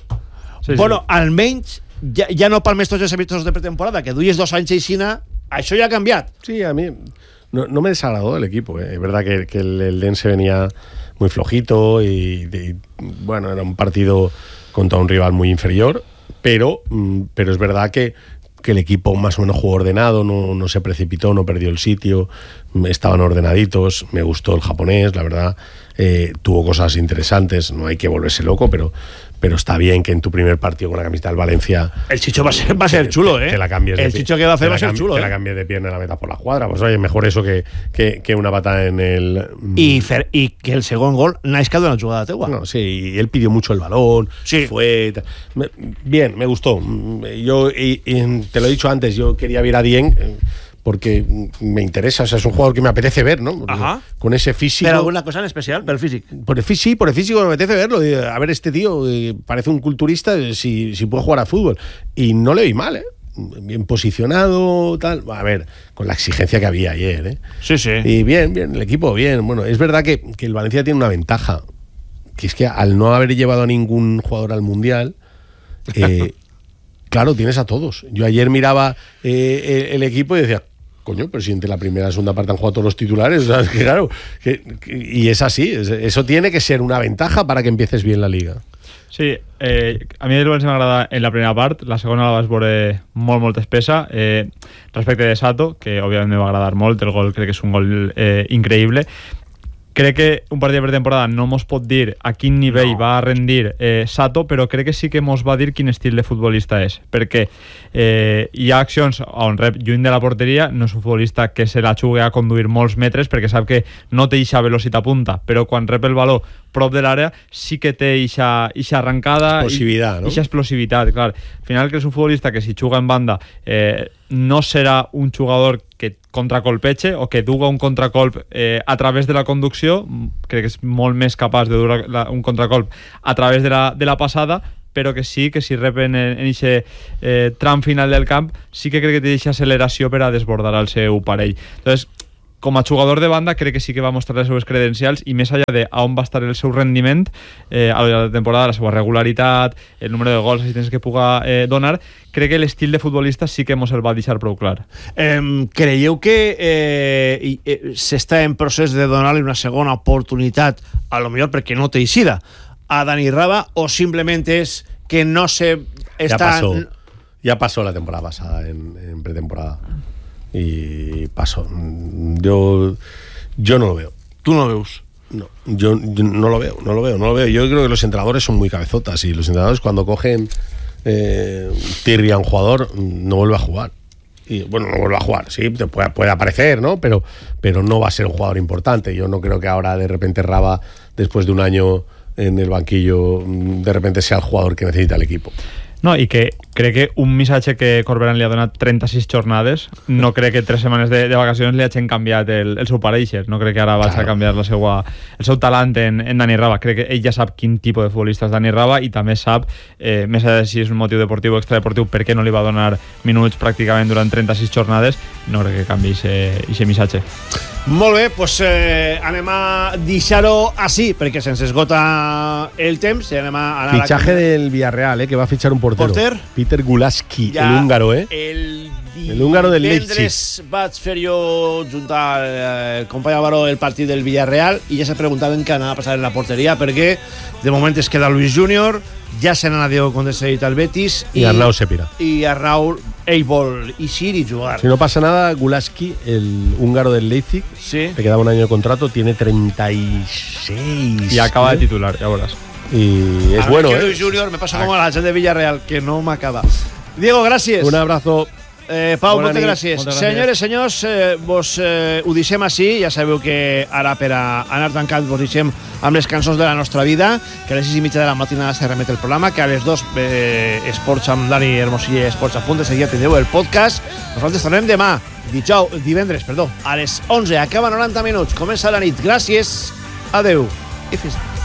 sí
bueno,
sí.
almenys ja, ja no palmes tots els amistosos de pretemporada, que duies dos anys aixina, això ja ha canviat.
Sí, a mí no, no me desagradó el equipo, ¿eh? Es verdad que, que el, el Dense venía muy flojito y, y bueno, era un partido contra un rival muy inferior, pero, pero es verdad que, que el equipo más o menos jugó ordenado, no, no se precipitó, no perdió el sitio, estaban ordenaditos, me gustó el japonés, la verdad, eh, tuvo cosas interesantes, no hay que volverse loco, pero pero está bien que en tu primer partido con la camiseta del Valencia
el Chicho va a ser, va a ser chulo,
te,
¿eh?
Te la cambies
el
de,
Chicho que va a hacer va a ser chulo,
que
¿eh?
la cambies de pierna y la metas por la cuadra, pues oye, mejor eso que, que, que una patada en el...
Y, fer, y que el segundo gol naizca de una jugada tegua.
No, sí, él pidió mucho el balón,
sí.
Fue... Bien, me gustó. Yo, y, y te lo he dicho antes, yo quería ver a Dieng porque me interesa, o sea, es un jugador que me apetece ver, ¿no?
Ajá.
Con ese físico.
¿Pero alguna cosa en especial? ¿Por el físico?
Por el físico, sí, por el físico me apetece verlo. A ver, este tío parece un culturista si, si puede jugar a fútbol. Y no le vi mal, ¿eh? Bien posicionado, tal. A ver, con la exigencia que había ayer, ¿eh?
Sí, sí.
Y bien, bien, el equipo bien. Bueno, es verdad que, que el Valencia tiene una ventaja, que es que al no haber llevado a ningún jugador al Mundial, eh, claro, tienes a todos. Yo ayer miraba eh, el, el equipo y decía, coño, pero si entre la primera y la segunda parte han jugado todos los titulares, o sea, es que claro, que, que, y es así, es, eso tiene que ser una ventaja para que empieces bien la Liga.
Sí, eh, a mi el València m'agrada en la primera part, la segona la vas veure molt, molt espessa. Eh, respecte de Sato, que òbviament me va agradar molt, el gol crec que és un gol eh, increïble. crec que un partit de pretemporada no mos pot dir a quin nivell no. va a rendir eh, Sato, però crec que sí que mos va dir quin estil de futbolista és, perquè eh, hi ha accions on rep lluny de la porteria, no és un futbolista que se la jugui a conduir molts metres perquè sap que no té eixa velocitat punta, però quan rep el baló prop de l'àrea sí que té eixa, eixa arrancada,
explosivitat, no?
eixa explosivitat, clar. Al final que és un futbolista que si juga en banda eh, no serà un jugador que contracolpeche o que duga un contracolp eh, a través de la conducció, crec que és molt més capaç de dur la, un contracolp a través de la, de la passada, però que sí que si repen en aquest eh, tram final del camp sí que crec que té aquesta acceleració per a desbordar el seu parell. Entonces, com a jugador de banda crec que sí que va mostrar les seves credencials i més allà de on va estar el seu rendiment eh, a la temporada, la seva regularitat, el número de gols, assistències que puga eh, donar, crec que l'estil de futbolista sí que mos el va deixar prou clar.
Eh, creieu que eh, eh, s'està en procés de donar-li una segona oportunitat, a lo millor perquè no té eixida, a Dani Raba, o simplement és que no se
ya
está...
pasó, ya pasó la temporada pasada en, en pretemporada y pasó. Yo yo no lo veo.
¿Tú no lo ves?
No, yo, yo no lo veo, no lo veo, no lo veo. Yo creo que los entrenadores son muy cabezotas y los entrenadores cuando cogen eh, tirria a un jugador no vuelve a jugar. Y bueno, no vuelve a jugar, sí, te puede, puede aparecer, ¿no? Pero, pero no va a ser un jugador importante. Yo no creo que ahora de repente Raba, después de un año en el banquillo, de repente sea el jugador que necesita el equipo.
No, i que crec que un missatge que Corberán li ha donat trenta-sis jornades, no crec que tres setmanes de, de vacacions li hagin canviat el, el seu pareixer, no crec que ara vaig claro. a canviar la seua, el seu talent en, en Dani Raba. Crec que ell ja sap quin tipus de futbolista és Dani Raba i també sap, eh, més allà de si és un motiu deportiu o extradeportiu, per què no li va donar minuts pràcticament durant trenta-sis jornades, no crec que canvi aquest missatge.
Molt bé, doncs eh, anem a deixar-ho així, perquè se'ns esgota el temps i anem a anar
Fichaje
a...
del Villarreal, eh, que va a fichar un portero.
¿Porter?
Peter Gulaski,
ja,
el húngaro, eh.
El,
el húngaro del Leipzig.
Vaig fer jo, junt al eh, company Álvaro, el partit del Villarreal i ja se preguntaven què anava a passar en la porteria, perquè de moment es queda Luis Júnior, ja se n'ha Diego Condescedit al Betis
i, i Arnau Sepira.
I Arnau ell vol eixir i jugar.
Si no pasa nada, Gulaski, el húngaro del Leipzig,
sí.
le quedaba un año de contrato, tiene treinta y seis.
Y acaba ¿eh? de titular, ya verás.
Y es
a
bueno,
que
¿eh?
Luis Júnior me pasa como a la gente de Villarreal, que no m'acaba. Diego, gràcies.
Un abrazo.
Eh, Pau,
Bona
moltes
nit.
gràcies.
Moltes
Senyores,
gràcies.
senyors, eh, vos eh, ho deixem així. Ja sabeu que ara per a anar tancant vos deixem amb les cançons de la nostra vida, que a les sis i mitja de la matinada se remet el programa, que a les dos eh, Esports amb Dani Hermosilla i Esports a punt de seguir tindreu el podcast. Nosaltres tornem demà, dijous, divendres, perdó, a les onze. Acaba noranta minuts, comença la nit. Gràcies, adeu i fins demà.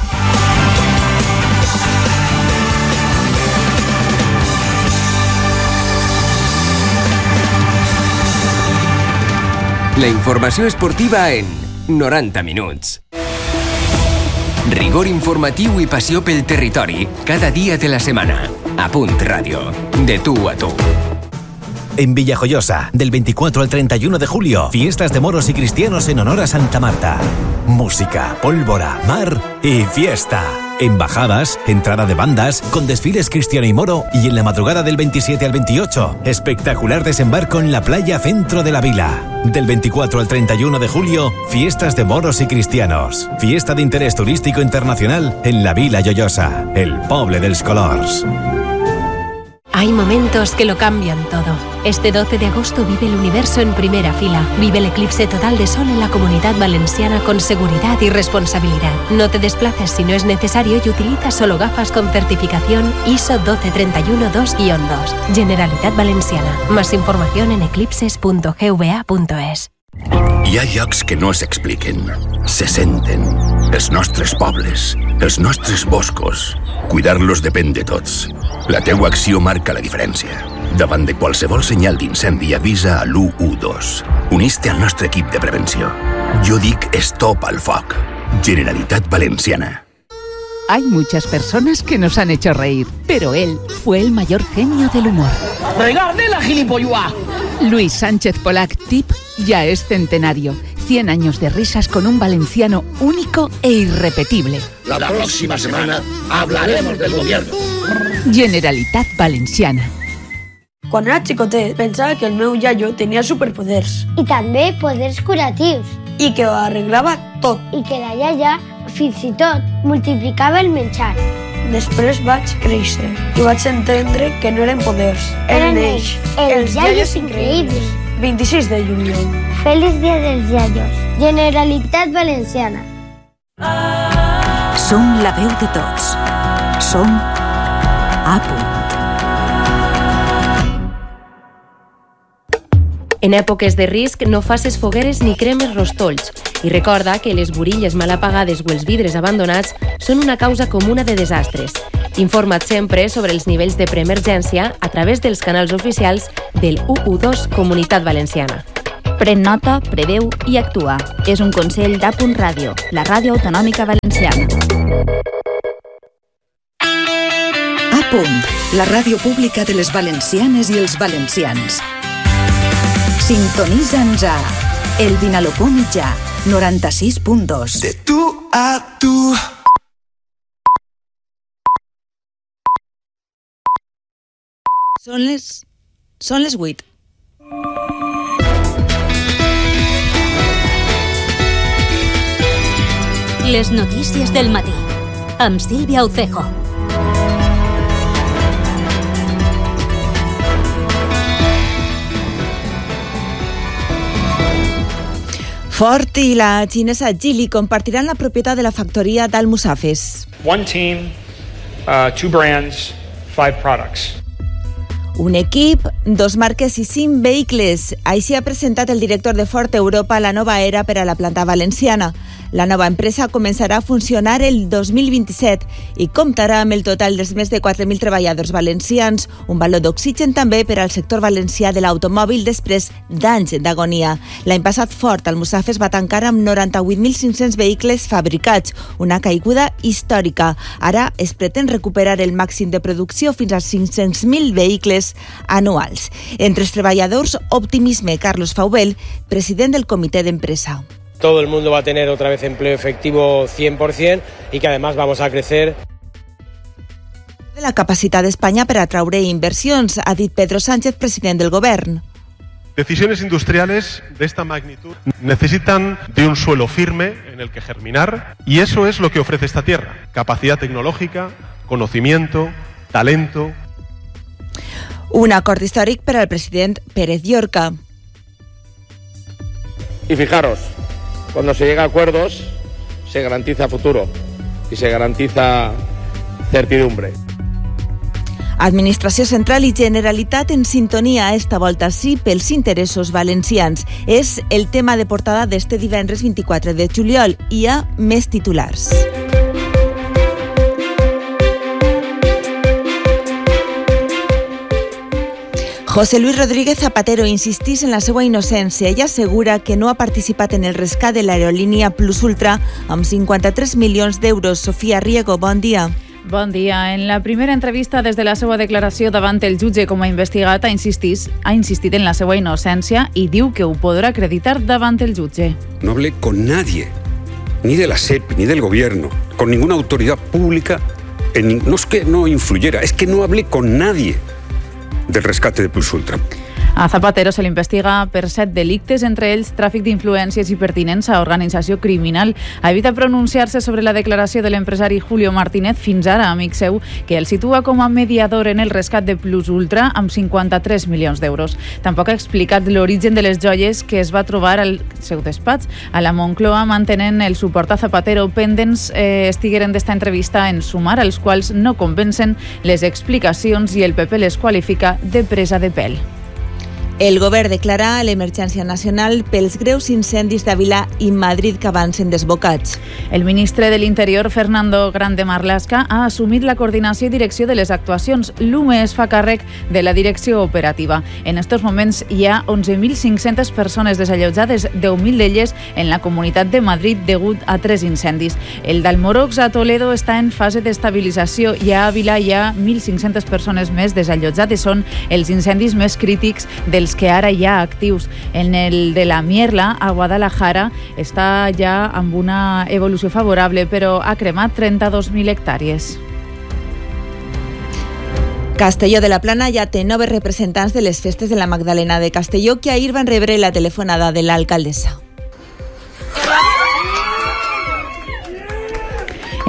La informació esportiva en noranta minuts. Rigor informatiu i passió pel territori cada dia de la setmana. A Punt Ràdio. De tu a tu.
En Villajoyosa, del veinticuatro al treinta y uno de julio, fiestas de moros y cristianos en honor a Santa Marta. Música, pólvora, mar y fiesta. Embajadas, entrada de bandas, con desfiles cristiano y moro, y en la madrugada del veintisiete al veintiocho, espectacular desembarco en la playa centro de la vila. Del veinticuatro al treinta y uno de julio, fiestas de moros y cristianos. Fiesta de interés turístico internacional en la Vila Lloyosa, el poble dels colors.
Hay momentos que lo cambian todo. Este doce de agosto vive el universo en primera fila. Vive el eclipse total de sol en la Comunidad Valenciana con seguridad y responsabilidad. No te desplaces si no es necesario y utiliza solo gafas con certificación I S O doce treinta y uno dos guion dos. Generalitat Valenciana. Más información en eclipses punto g v a punto es.
Hi ha llocs que no s'expliquen, se senten. Els nostres pobles, els nostres boscos. Cuidar-los depèn de tots. La teua acció marca la diferència. Davant de qualsevol senyal d'incendi avisa a l'u u dos. Unís-te al nostre equip de prevenció. Jo dic stop al foc. Generalitat Valenciana.
Hay muchas personas que nos han hecho reír, pero él fue el mayor genio del humor.
¡Regarde la gilipollua!
Luis Sánchez Polac Tip ya es centenario. cien años de risas con un valenciano único e irrepetible.
La próxima semana hablaremos del gobierno.
Generalitat Valenciana.
Quan era xicotet pensava que el meu iaio tenia superpoders.
I també poders curatius.
I que ho arreglava tot.
I que la iaia, fins i tot, multiplicava el menjar.
Després vaig créixer i vaig entendre que no eren poders.
Eren ells, els iaios increïbles.
vint-i-sis de juliol.
Feliç dia dels iaios. Generalitat Valenciana.
Som la veu de tots. Som A Punt.
En èpoques de risc no faces fogueres ni cremes rostolls i recorda que les burilles mal apagades o els vidres abandonats són una causa comuna de desastres. Informa't sempre sobre els nivells de preemergència a través dels canals oficials del u u dos Comunitat Valenciana.
Pren nota, preveu i actua. És un consell d'A Punt Ràdio, la ràdio autonòmica valenciana.
A Punt, la ràdio pública de les valencianes i els valencians. Sintonitza'ns a El Vinalopó Mitjà, noranta-sis punt dos.
De tu a tu.
Són les... Són les vuit.
Les notícies del matí, amb Sílvia Ucejo.
Ford i la xinesa Geely compartiran la propietat de la factoria d'Almussafes.
One team, uh, two brands, five products.
Un equip, dos marques i cinc vehicles. Així ha presentat el director de Ford Europa la nova era per a la planta valenciana. La nova empresa començarà a funcionar el dos mil vint-i-set i comptarà amb el total dels més de quatre mil treballadors valencians, un valor d'oxigen també per al sector valencià de l'automòbil després d'anys d'agonia. L'any passat Ford Almussafes va tancar amb noranta-vuit mil cinc-cents vehicles fabricats, una caiguda històrica. Ara es pretén recuperar el màxim de producció fins a cinc-cents mil vehicles anuals. Entre els treballadors, optimisme. Carlos Faubel, president del comitè d'empresa.
Todo el mundo va a tener otra vez empleo efectivo cien por ciento y que además vamos a crecer.
De la capacitat d'Espanya per atraure inversions, ha dit Pedro Sánchez, president del govern.
Decisiones industriales de esta magnitud necesitan de un suelo firme en el que germinar y eso es lo que ofrece esta tierra. Capacidad tecnológica, conocimiento, talento.
Un acord històric per al president Pérez Llorca.
Y fijaros, cuando se llega a acuerdos, se garantiza futuro y se garantiza certidumbre.
Administració central i Generalitat en sintonia esta volta sí pels interessos valencians. És el tema de portada d'este divendres vint-i-quatre de juliol. Hi ha més titulars. José Luis Rodríguez Zapatero insistís en la seva innocència i assegura que no ha participat en el rescat de l'aerolínia Plus Ultra amb cinquanta-tres milions d'euros. Sofia Riego, bon dia.
Bon dia. En la primera entrevista des de la seva declaració davant el jutge com a investigat ha insistit, ha insistit en la seva innocència i diu que ho podrà acreditar davant el jutge.
No hablé con nadie, ni de la S E P, ni del gobierno, con ninguna autoridad pública. En, no es que no influyera, es que no hablé con nadie del rescate de Plus Ultra.
A Zapatero se l'investiga per set delictes, entre ells tràfic d'influències i pertinença a organització criminal. Ha evitat pronunciar-se sobre la declaració de l'empresari Julio Martínez, fins ara amic seu, que el situa com a mediador en el rescat de Plus Ultra amb cinquanta-tres milions d'euros. Tampoc ha explicat l'origen de les joies que es va trobar al seu despatx. A la Moncloa mantenen el suport a Zapatero. Pendents eh, estigueren d'esta entrevista en Sumar, als quals no convencen les explicacions i el P P les qualifica de presa de pèl.
El govern declara l'emergència nacional pels greus incendis d'Àvila i Madrid que avancen desbocats.
El ministre de l'Interior, Fernando Grande Marlaska, ha assumit la coordinació i direcció de les actuacions. L'U M E es fa càrrec de la direcció operativa. En estos moments hi ha onze mil cinc-centes persones desallotjades, deu mil d'elles en la Comunitat de Madrid degut a tres incendis. El d'Almorox a Toledo està en fase d'estabilització i a Àvila hi ha mil cinc-centes persones més desallotjades. Són els incendis més crítics dels que ara hi ha actius. En el de la Mierla, a Guadalajara, està ja amb una evolució favorable, però ha cremat trenta-dos mil hectàrees.
Castelló de la Plana ja té noves representants de les festes de la Magdalena de Castelló que ahir van rebre la telefonada de l'alcaldessa.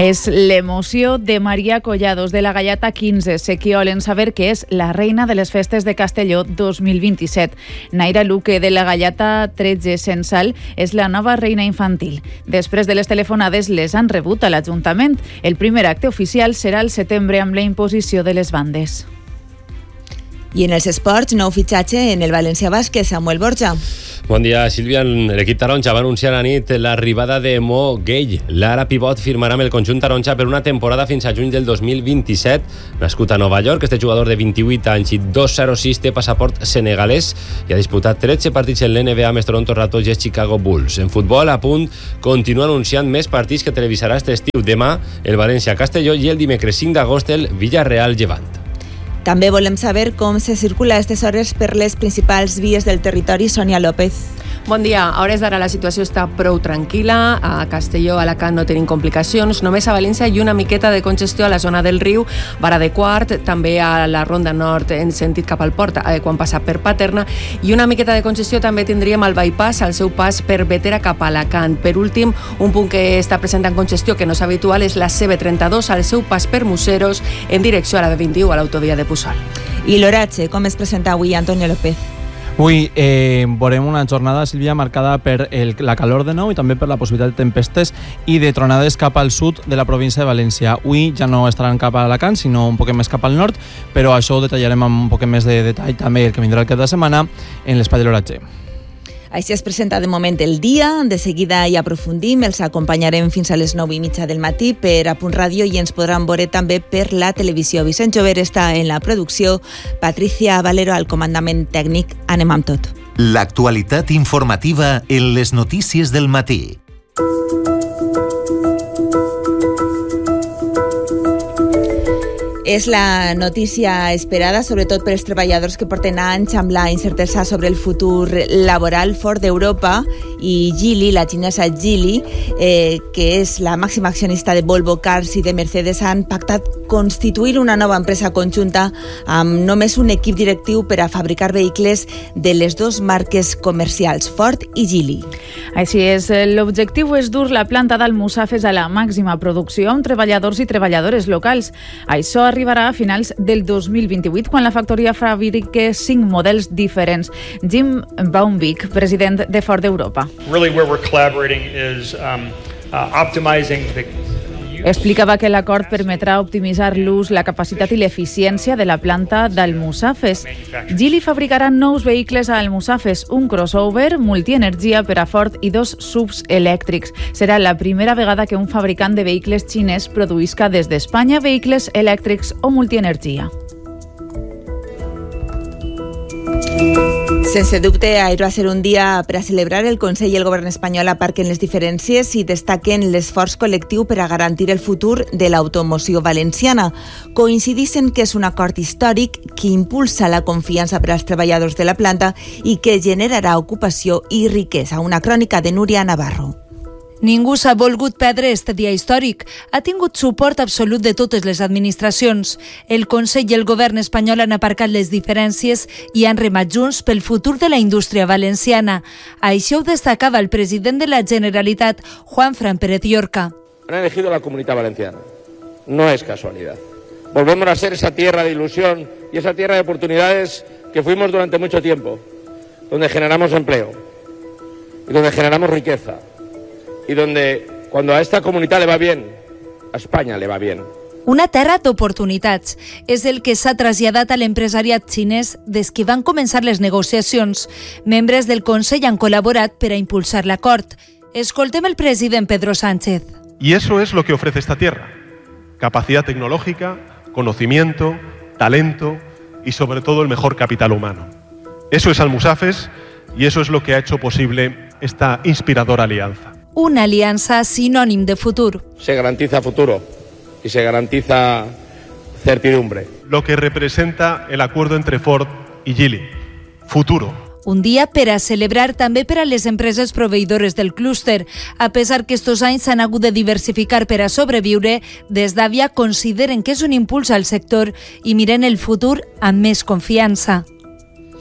És l'emoció de Maria Collados, de la Gallata quinze, Sequiol, en saber que és la reina de les festes de Castelló dos mil vint-i-set. Naira Luque, de la Gallata tretze, Censal, és la nova reina infantil. Després de les telefonades, les han rebut a l'Ajuntament. El primer acte oficial serà al setembre amb la imposició de les bandes.
I en els esports, nou fitxatge en el València Bàsquet, Samuel Borja.
Bon dia, Sílvia. L'equip taronja va anunciar a la nit l'arribada de Mo Gay. L'ara pivot firmarà amb el conjunt taronja per una temporada fins a juny del dos mil vint-i-set. Nascut a Nova York, este jugador de vint-i-vuit anys i dos zero sis té passaport senegalès i ha disputat tretze partits en l'N B A amb els Toronto Raptors i els Chicago Bulls. En futbol, a punt, continua anunciant més partits que televisarà este estiu. Demà, el València-Castelló i el dimecres cinc d'agost el Villarreal-Llevant.
També volem saber com se circula a aquestes hores per les principals vies del territori. Sònia López.
Bon dia. A hores d'ara la situació està prou tranquil·la. A Castelló, a Alacant no tenim complicacions. Només a València hi ha una miqueta de congestió a la zona del riu, Vara de Quart, també a la Ronda Nord en sentit cap al port, eh, quan passa per Paterna, i una miqueta de congestió també tindríem al bypass, al seu pas per Bétera cap a Alacant. Per últim, un punt que està presentant congestió que no és habitual és la C B trenta-dos, al seu pas per Museros en direcció a la B vint-i-u, a l'autovia de Puçol.
I l'oratge, com es presenta avui Antonio López?
Avui eh, veurem una jornada, Sílvia, marcada per el, la calor de nou i també per la possibilitat de tempestes i de tronades cap al sud de la província de València. Avui ja no estaran cap a Alacant, sinó un poc més cap al nord, però això ho detallarem amb un poc més de detall també el que vindrà el cap de setmana en l'espai de l'oratge.
Així es presenta de moment el dia. De seguida hi aprofundim. Els acompanyarem fins a les nou i mitja del matí per A Punt Ràdio i ens podran veure també per la televisió. Vicent Jover està en la producció, Patricia Valero al comandament tècnic. Anem amb tot.
L'actualitat informativa en les notícies del matí.
És la notícia esperada, sobretot per als treballadors que porten anys amb la incertesa sobre el futur laboral. Ford d'Europa i Geely, la xinesa Geely, eh, que és la màxima accionista de Volvo Cars i de Mercedes, han pactat constituir una nova empresa conjunta amb només un equip directiu per a fabricar vehicles de les dues marques comercials, Ford i Geely.
Així és, l'objectiu és dur la planta d'Almussafes a la màxima producció amb treballadors i treballadores locals. Això arribarà a finals del dos mil vint-i-vuit, quan la factoria fabrique cinc models diferents. Jim Baumvik, president de Ford d'Europa.
Really where we're collaborating is um, uh, optimizing the
Explicava que l'acord permetrà optimitzar l'ús, la capacitat i l'eficiència de la planta d'Almussafes. Geely fabricarà nous vehicles a Almussafes, un crossover multienergia per a Ford i dos subs elèctrics. Serà la primera vegada que un fabricant de vehicles xinès produïsca des d'Espanya vehicles elèctrics o multienergia.
Sense dubte, ahir va ser un dia per a celebrar. El Consell i el govern espanyol aparquen les diferències i destaquen l'esforç col·lectiu per a garantir el futur de l'automoció valenciana. Coincideixen que és un acord històric que impulsa la confiança per als treballadors de la planta i que generarà ocupació i riquesa. Una crònica de Núria Navarro.
Ningú s'ha volgut perdre este dia històric. Ha tingut suport absolut de totes les administracions. El Consell i el govern espanyol han aparcat les diferències i han remat junts pel futur de la indústria valenciana. Això ho destacava el president de la Generalitat, Juanfran Pérez Llorca.
Han elegido la Comunidad Valenciana. No es casualidad. Volvemos a ser esa tierra de ilusión y esa tierra de oportunidades que fuimos durante mucho tiempo, donde generamos empleo y donde generamos riqueza. Y donde, cuando a esta comunitat le va bien, a Espanya le va bien.
Una terra d'oportunitats és el que s'ha traslladat a l'empresariat xinès des que van començar les negociacions. Membres del Consell han col·laborat per a impulsar l'acord. Escoltem el president Pedro Sánchez.
Y eso es lo que ofrece esta tierra. Capacidad tecnológica, conocimiento, talento y sobre todo el mejor capital humano. Eso es Almussafes y eso es lo que ha hecho posible esta inspiradora alianza.
Una alianza sinònim de futur.
Se garantiza futuro y se garantiza certidumbre.
Lo que representa el acuerdo entre Ford y Geely. Futuro.
Un dia per a celebrar també per a les empreses proveïdores del clúster. A pesar que estos anys s'han hagut de diversificar per a sobreviure, des d'Avia consideren que és un impuls al sector i miren el futur amb més confiança.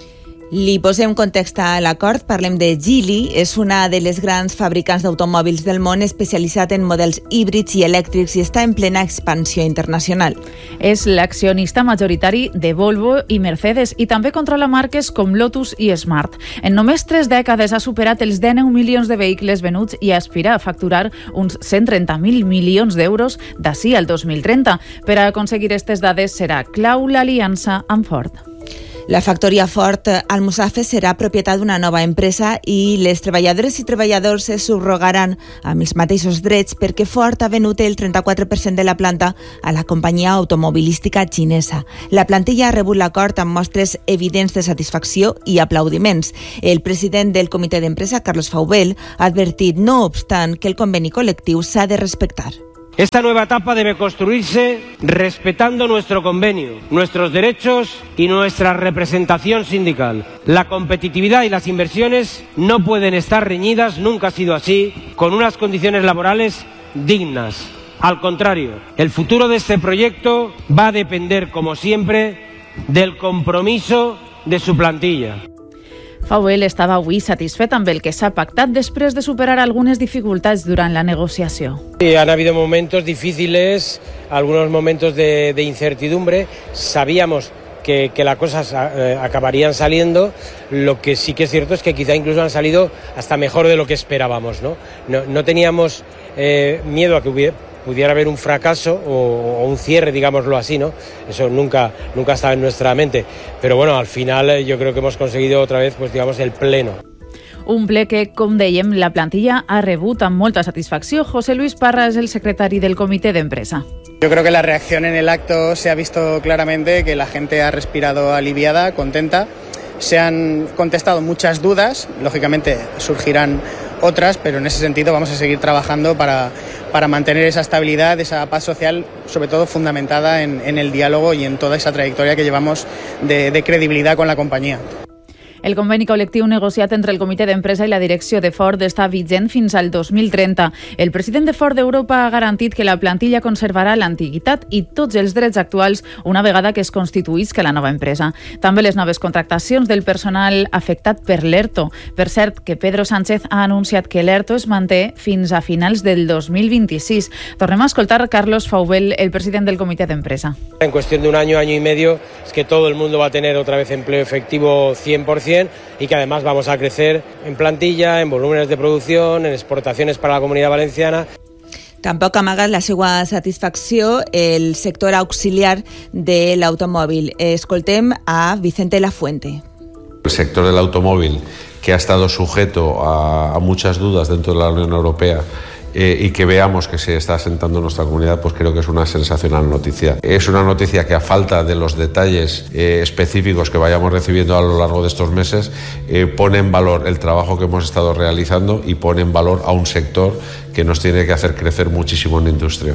Li posem context a l'acord, parlem de Geely, és una de les grans fabricants d'automòbils del món especialitzat en models híbrids i elèctrics i està en plena expansió internacional.
És l'accionista majoritari de Volvo i Mercedes i també controla marques com Lotus i Smart. En només tres dècades ha superat els dinou milions de vehicles venuts i aspira a facturar uns cent trenta mil milions d'euros d'ací al dos mil trenta. Per a aconseguir aquestes dades serà clau l'aliança amb Ford.
La factoria Ford Almussafes serà propietat d'una nova empresa i les treballadores i treballadors es subrogaran amb els mateixos drets perquè Ford ha venut el trenta-quatre per cent de la planta a la companyia automobilística xinesa. La plantilla ha rebut l'acord amb mostres evidents de satisfacció i aplaudiments. El president del comitè d'empresa, Carlos Faubel, ha advertit, no obstant, que el conveni col·lectiu s'ha de respectar.
Esta nueva etapa debe construirse respetando nuestro convenio, nuestros derechos y nuestra representación sindical. La competitividad y las inversiones no pueden estar reñidas, nunca ha sido así, con unas condiciones laborales dignas. Al contrario, el futuro de este proyecto va a depender, como siempre, del compromiso de su plantilla.
Faubel estava avui satisfet amb el que s'ha pactat després de superar algunes dificultats durant la negociació.
Sí, han habido momentos difíciles, algunos momentos de, de incertidumbre. Sabíamos que, que las cosas eh, acabarían saliendo. Lo que sí que es cierto es que quizá incluso han salido hasta mejor de lo que esperábamos, ¿no? No, no teníamos eh, miedo a que hubiera... pudiera haber un fracaso o, o un cierre, digámoslo así, ¿no? Eso nunca, nunca estaba en nuestra mente. Pero bueno, al final yo creo que hemos conseguido otra vez, pues digamos, el pleno.
Un ple que, com dèiem, la plantilla ha rebut amb molta satisfacció. José Luis Parra és el secretari del comitè d'empresa.
Yo creo que la reacción en el acto se ha visto claramente, que la gente ha respirado aliviada, contenta. Se han contestado muchas dudas, lógicamente surgirán otras, pero en ese sentido vamos a seguir trabajando para, para mantener esa estabilidad, esa paz social, sobre todo fundamentada en, en el diálogo y en toda esa trayectoria que llevamos de, de credibilidad con la compañía.
El conveni col·lectiu negociat entre el comitè d'empresa i la direcció de Ford està vigent fins al dos mil trenta. El president de Ford Europa ha garantit que la plantilla conservarà l'antiguitat i tots els drets actuals una vegada que es constituïsca la nova empresa. També les noves contractacions del personal afectat per l'ERTO. Per cert, que Pedro Sánchez ha anunciat que l'ERTO es manté fins a finals del dos mil vint-i-sis. Tornem a escoltar Carlos Faubel, el president del comitè d'empresa.
En cuestión de un año, año y medio, es que todo el mundo va a tener otra vez empleo efectivo cien por ciento y que además vamos a crecer en plantilla, en volúmenes de producción, en exportaciones para la Comunidad Valenciana.
Tampoc amaga la seva satisfacció el sector auxiliar de l'automòvil. Escoltem a Vicente Lafuente.
El sector del automóvil, que ha estado sujeto a, a muchas dudas dentro de la Unión Europea, Eh, y que veamos que se está asentando en nuestra comunidad, pues creo que es una sensacional noticia. Es una noticia que, a falta de los detalles eh, específicos que vayamos recibiendo a lo largo de estos meses, eh, pone en valor el trabajo que hemos estado realizando y pone en valor a un sector que nos tiene que hacer crecer muchísimo en la industria.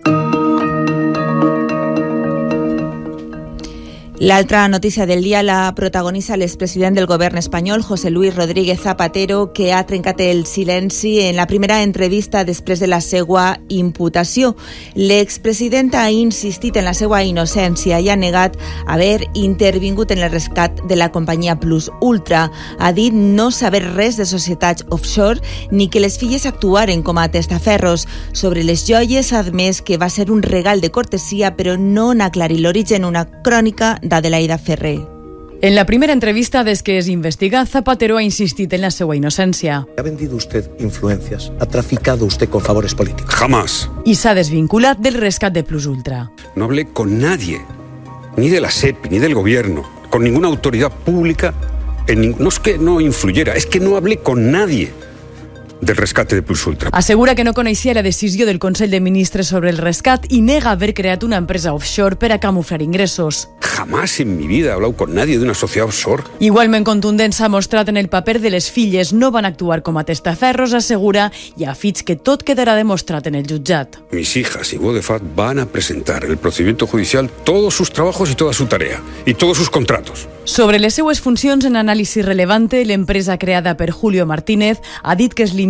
L'altra notícia del dia la protagonitza l'expresident del govern espanyol, José Luis Rodríguez Zapatero, que ha trencat el silenci en la primera entrevista després de la seva imputació. L'expresident ha insistit en la seva innocència i ha negat haver intervingut en el rescat de la companyia Plus Ultra. Ha dit no saber res de societats offshore ni que les filles actuaren com a testaferros. Sobre les joies ha admès que va ser un regal de cortesia, però no n'ha aclarit l'origen, una crònica d'Adelaida Ferrer.
En la primera entrevista des que es investiga, Zapatero ha insistit en la seva innocència.
¿Ha vendido usted influencias? ¿Ha traficado usted con favores políticos?
Jamás.
I s'ha desvinculat del rescat de Plus Ultra.
No hablé con nadie, ni de la S E P, ni del gobierno, con ninguna autoridad pública. En, no es que no influyera, es que no hablé con nadie del rescate de Plus Ultra.
Assegura que no coneixia la decisió del Consell de Ministres sobre el rescat i nega haver creat una empresa offshore per a camuflar ingressos.
Jamás en mi vida he hablado con nadie de una sociedad offshore.
Igualment contundent s'ha mostrat en el paper de les filles. No van actuar com a testaferros, assegura, i afig que tot quedarà demostrat en el jutjat.
Mis hijas y Godefat van a presentar en el procedimiento judicial todos sus trabajos y toda su tarea, y todos sus contratos.
Sobre les seues funcions en anàlisi relevante, l'empresa creada per Julio Martínez ha dit que es limita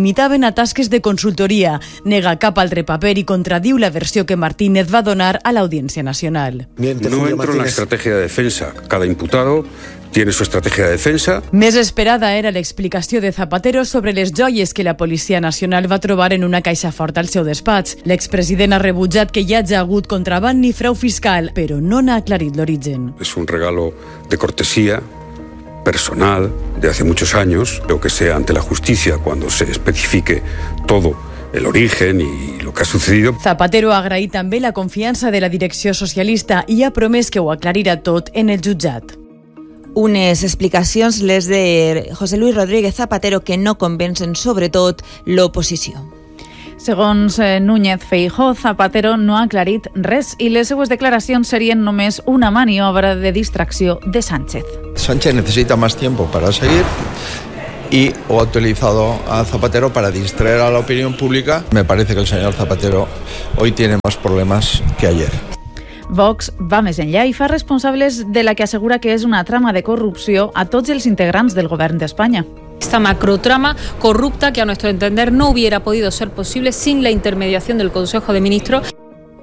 limitaven a tasques de consultoria. Nega cap altre paper i contradiu la versió que Martínez va donar a l'Audiència Nacional.
No entro en la estrategia de defensa. Cada imputado tiene su estrategia de defensa.
Més esperada era l'explicació de Zapatero sobre les joies que la Policia Nacional va trobar en una caixa forta al seu despatx. L'expresident ha rebutjat que hi hagi hagut contraban ni frau fiscal, però no n'ha aclarit l'origen.
Es un regalo de cortesía personal de hace muchos años. Creo que sea ante la justicia cuando se especifique todo el origen y lo que ha sucedido.
Zapatero ha agraït també la confiança de la direcció socialista i ha promès que ho aclarirà tot en el jutjat.
Unes explicacions, les de José Luis Rodríguez Zapatero, que no convencen sobretot l'oposició.
Segons eh, Núñez Feijóo, Zapatero no ha aclarit res i les seues declaracions serien només una maniobra de distracció de Sánchez.
Sánchez necesita más tiempo para seguir y o ha utilizado a Zapatero para distraer a la opinión pública. Me parece que el señor Zapatero hoy tiene más problemas que ayer.
Vox va més enllà i fa responsables de la que assegura que és una trama de corrupció a tots els integrants del govern d'Espanya.
Esta macrotrama corrupta que a nuestro entender no hubiera podido ser posible sin la intermediación del Consejo de Ministros.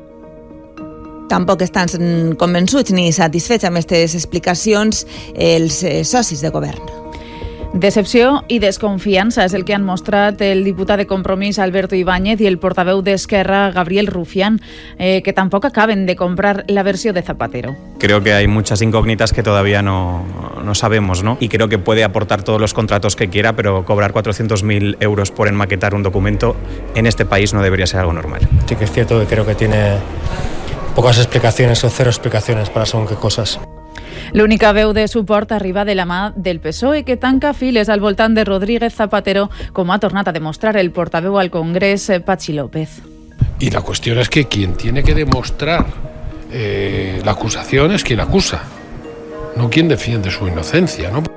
Tampoc estan convençuts ni satisfets amb aquestes explicacions els socis de govern.
Decepció i desconfiança és el que han mostrat el diputat de Compromís Alberto Ibáñez i el portaveu d'Esquerra Gabriel Rufián, eh, que tampoc acaben de comprar la versió de Zapatero.
Creo que hay muchas incógnitas que todavía no, no sabemos, ¿no? Y creo que puede aportar todos los contratos que quiera, pero cobrar cuatrocientos mil euros por enmaquetar un documento en este país no debería ser algo normal.
Sí que es cierto que creo que tiene pocas explicaciones o cero explicaciones para según qué cosas.
L'única veu de suport arriba de la mà del P S O E, que tanca files al voltant de Rodríguez Zapatero, com ha tornat a demostrar el portaveu al Congrés, Patxi López.
Y la cuestión es que quien tiene que demostrar eh, la acusación es quien acusa, no quien defiende su inocencia, ¿no?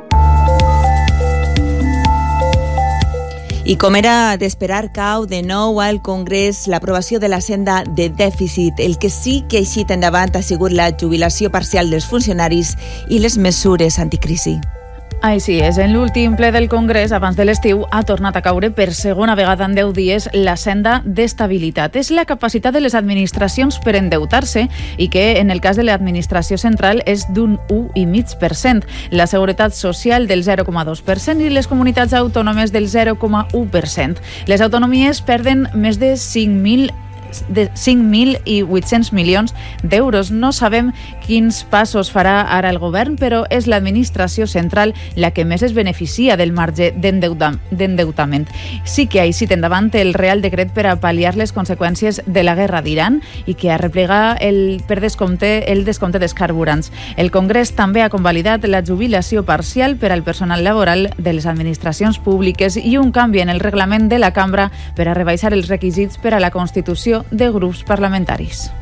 I com era d'esperar, cau de nou al Congrés l'aprovació de la senda de dèficit. El que sí que ha eixit endavant ha sigut la jubilació parcial dels funcionaris i les mesures anticrisi.
Així és, en l'últim ple del Congrés, abans de l'estiu, ha tornat a caure per segona vegada en deu dies la senda d'estabilitat. És la capacitat de les administracions per endeutar-se i que, en el cas de l'administració central, és d'un u coma cinc per cent, la seguretat social del zero coma dos per cent i les comunitats autònomes del zero coma u per cent. Les autonomies perden més de cinc mil de cinc mil vuit-cents milions d'euros. No sabem quins passos farà ara el govern, però és l'administració central la que més es beneficia del marge d'endeutament. Sí que ha eixit endavant el Real Decret per a pal·liar les conseqüències de la guerra d'Iran i que arreplega el, per descompte, el descompte dels carburants. El Congrés també ha convalidat la jubilació parcial per al personal laboral de les administracions públiques i un canvi en el reglament de la cambra per a rebaixar els requisits per a la constitució de grups parlamentaris.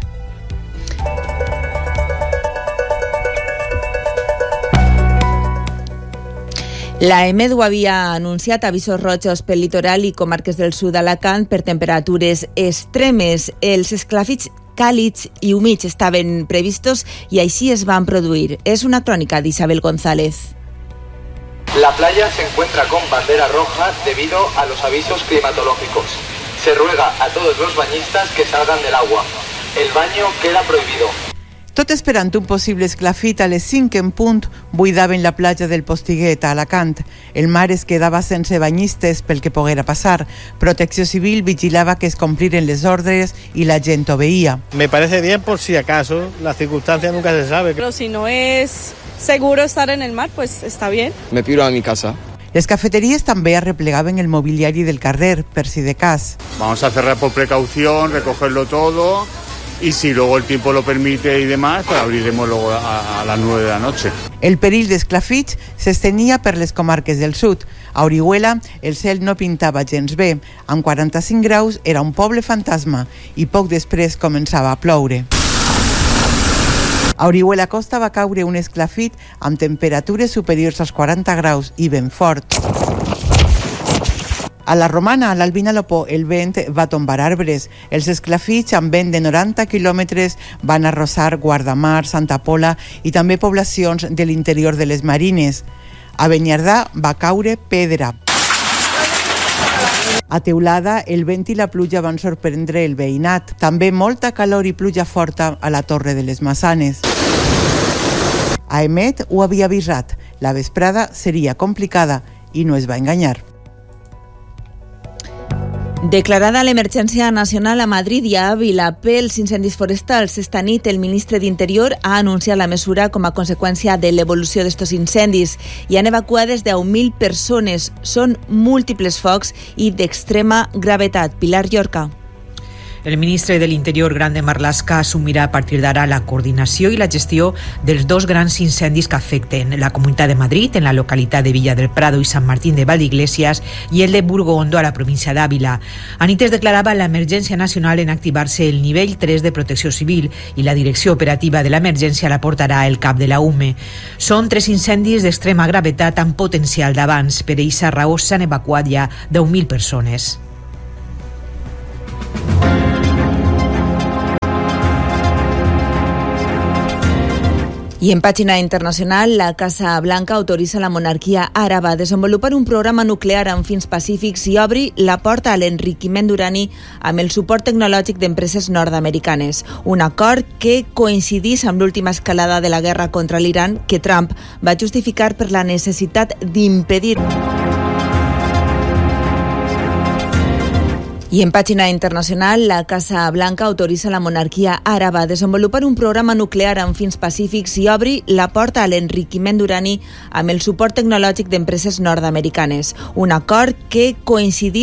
La EMED ho havia anunciat, avisos rojos pel litoral i comarques del sud d'Alacant per temperatures extremes. Els esclafits càlids i humits estaven previstos i així es van produir. És una crònica d'Isabel González.
La playa se encuentra con bandera roja debido a los avisos climatológicos. Se ruega a todos los bañistas que salgan del agua. El baño queda prohibido.
Tot esperant un possible esclafit, a les cinc en punt buidaven la platja del Postiguet a Alacant. El mar es quedava sense banyistes pel que poguera passar. Protecció Civil vigilava que es compliren les ordres i la gent obeïa.
Me parece bien por si acaso, la circunstancia nunca se sabe.
Pero si no es seguro estar en el mar, pues está bien.
Me piro a mi casa.
Les cafeterías també arreplegaven el mobiliari del carrer, per si de cas.
Vamos a cerrar por precaución, recogerlo todo y si luego el tiempo lo permite y demás, pues abriremos luego a, a las nueve de la noche.
El perill d'esclafits s'estenia per les comarques del sud. A Orihuela el cel no pintava gens bé. Amb quaranta-cinc graus era un poble fantasma i poc després començava a ploure. A Orihuela Costa va caure un esclafit amb temperatures superiors als quaranta graus i ben fort. A la Romana, a l'Albina Lopó, el vent va tombar arbres. Els esclafits amb vent de noranta quilòmetres van arrosar Guardamar, Santa Pola i també poblacions de l'interior de les Marines. A Beniardà va caure pedra. A Teulada, el vent i la pluja van sorprendre el veïnat. També molta calor i pluja forta a la Torre de les Massanes. A Emet ho havia avisat. La vesprada seria complicada i no es va enganyar.
Declarada l'emergència nacional a Madrid i a Ávila pels incendis forestals, esta nit el ministre d'Interior ha anunciat la mesura com a conseqüència de l'evolució d'estos incendis. Hi han evacuades deu mil persones. Són múltiples focs i d'extrema gravetat. Pilar Llorca.
El ministre de l'Interior, Grande Marlaska, assumirà a partir d'ara la coordinació i la gestió dels dos grans incendis que afecten la Comunitat de Madrid, en la localitat de Villa del Prado i Sant Martín de Valdeiglesias, i el de Burgondo, a la província d'Àvila. Anit es declarava l'emergència nacional en activar-se el nivell tres de protecció civil i la direcció operativa de l'emergència la portarà el cap de la U M E. Són tres incendis d'extrema gravetat amb potencial d'abans. Per eixa raó s'han evacuat ja deu mil persones.
I en pàgina internacional, la Casa Blanca autoritza la monarquia àraba a desenvolupar un programa nuclear amb fins pacífics i obri la porta a l'enriquiment d'urani amb el suport tecnològic d'empreses nord-americanes. Un acord que coincidís amb l'última escalada de la guerra contra l'Iran que Trump va justificar per la necessitat d'impedir. I en pàgina internacional, la Casa Blanca autoritza la monarquia àraba a desenvolupar un programa nuclear amb fins pacífics i obri la porta a l'enriquiment d'urani amb el suport tecnològic d'empreses nord-americanes. Un acord que coincidís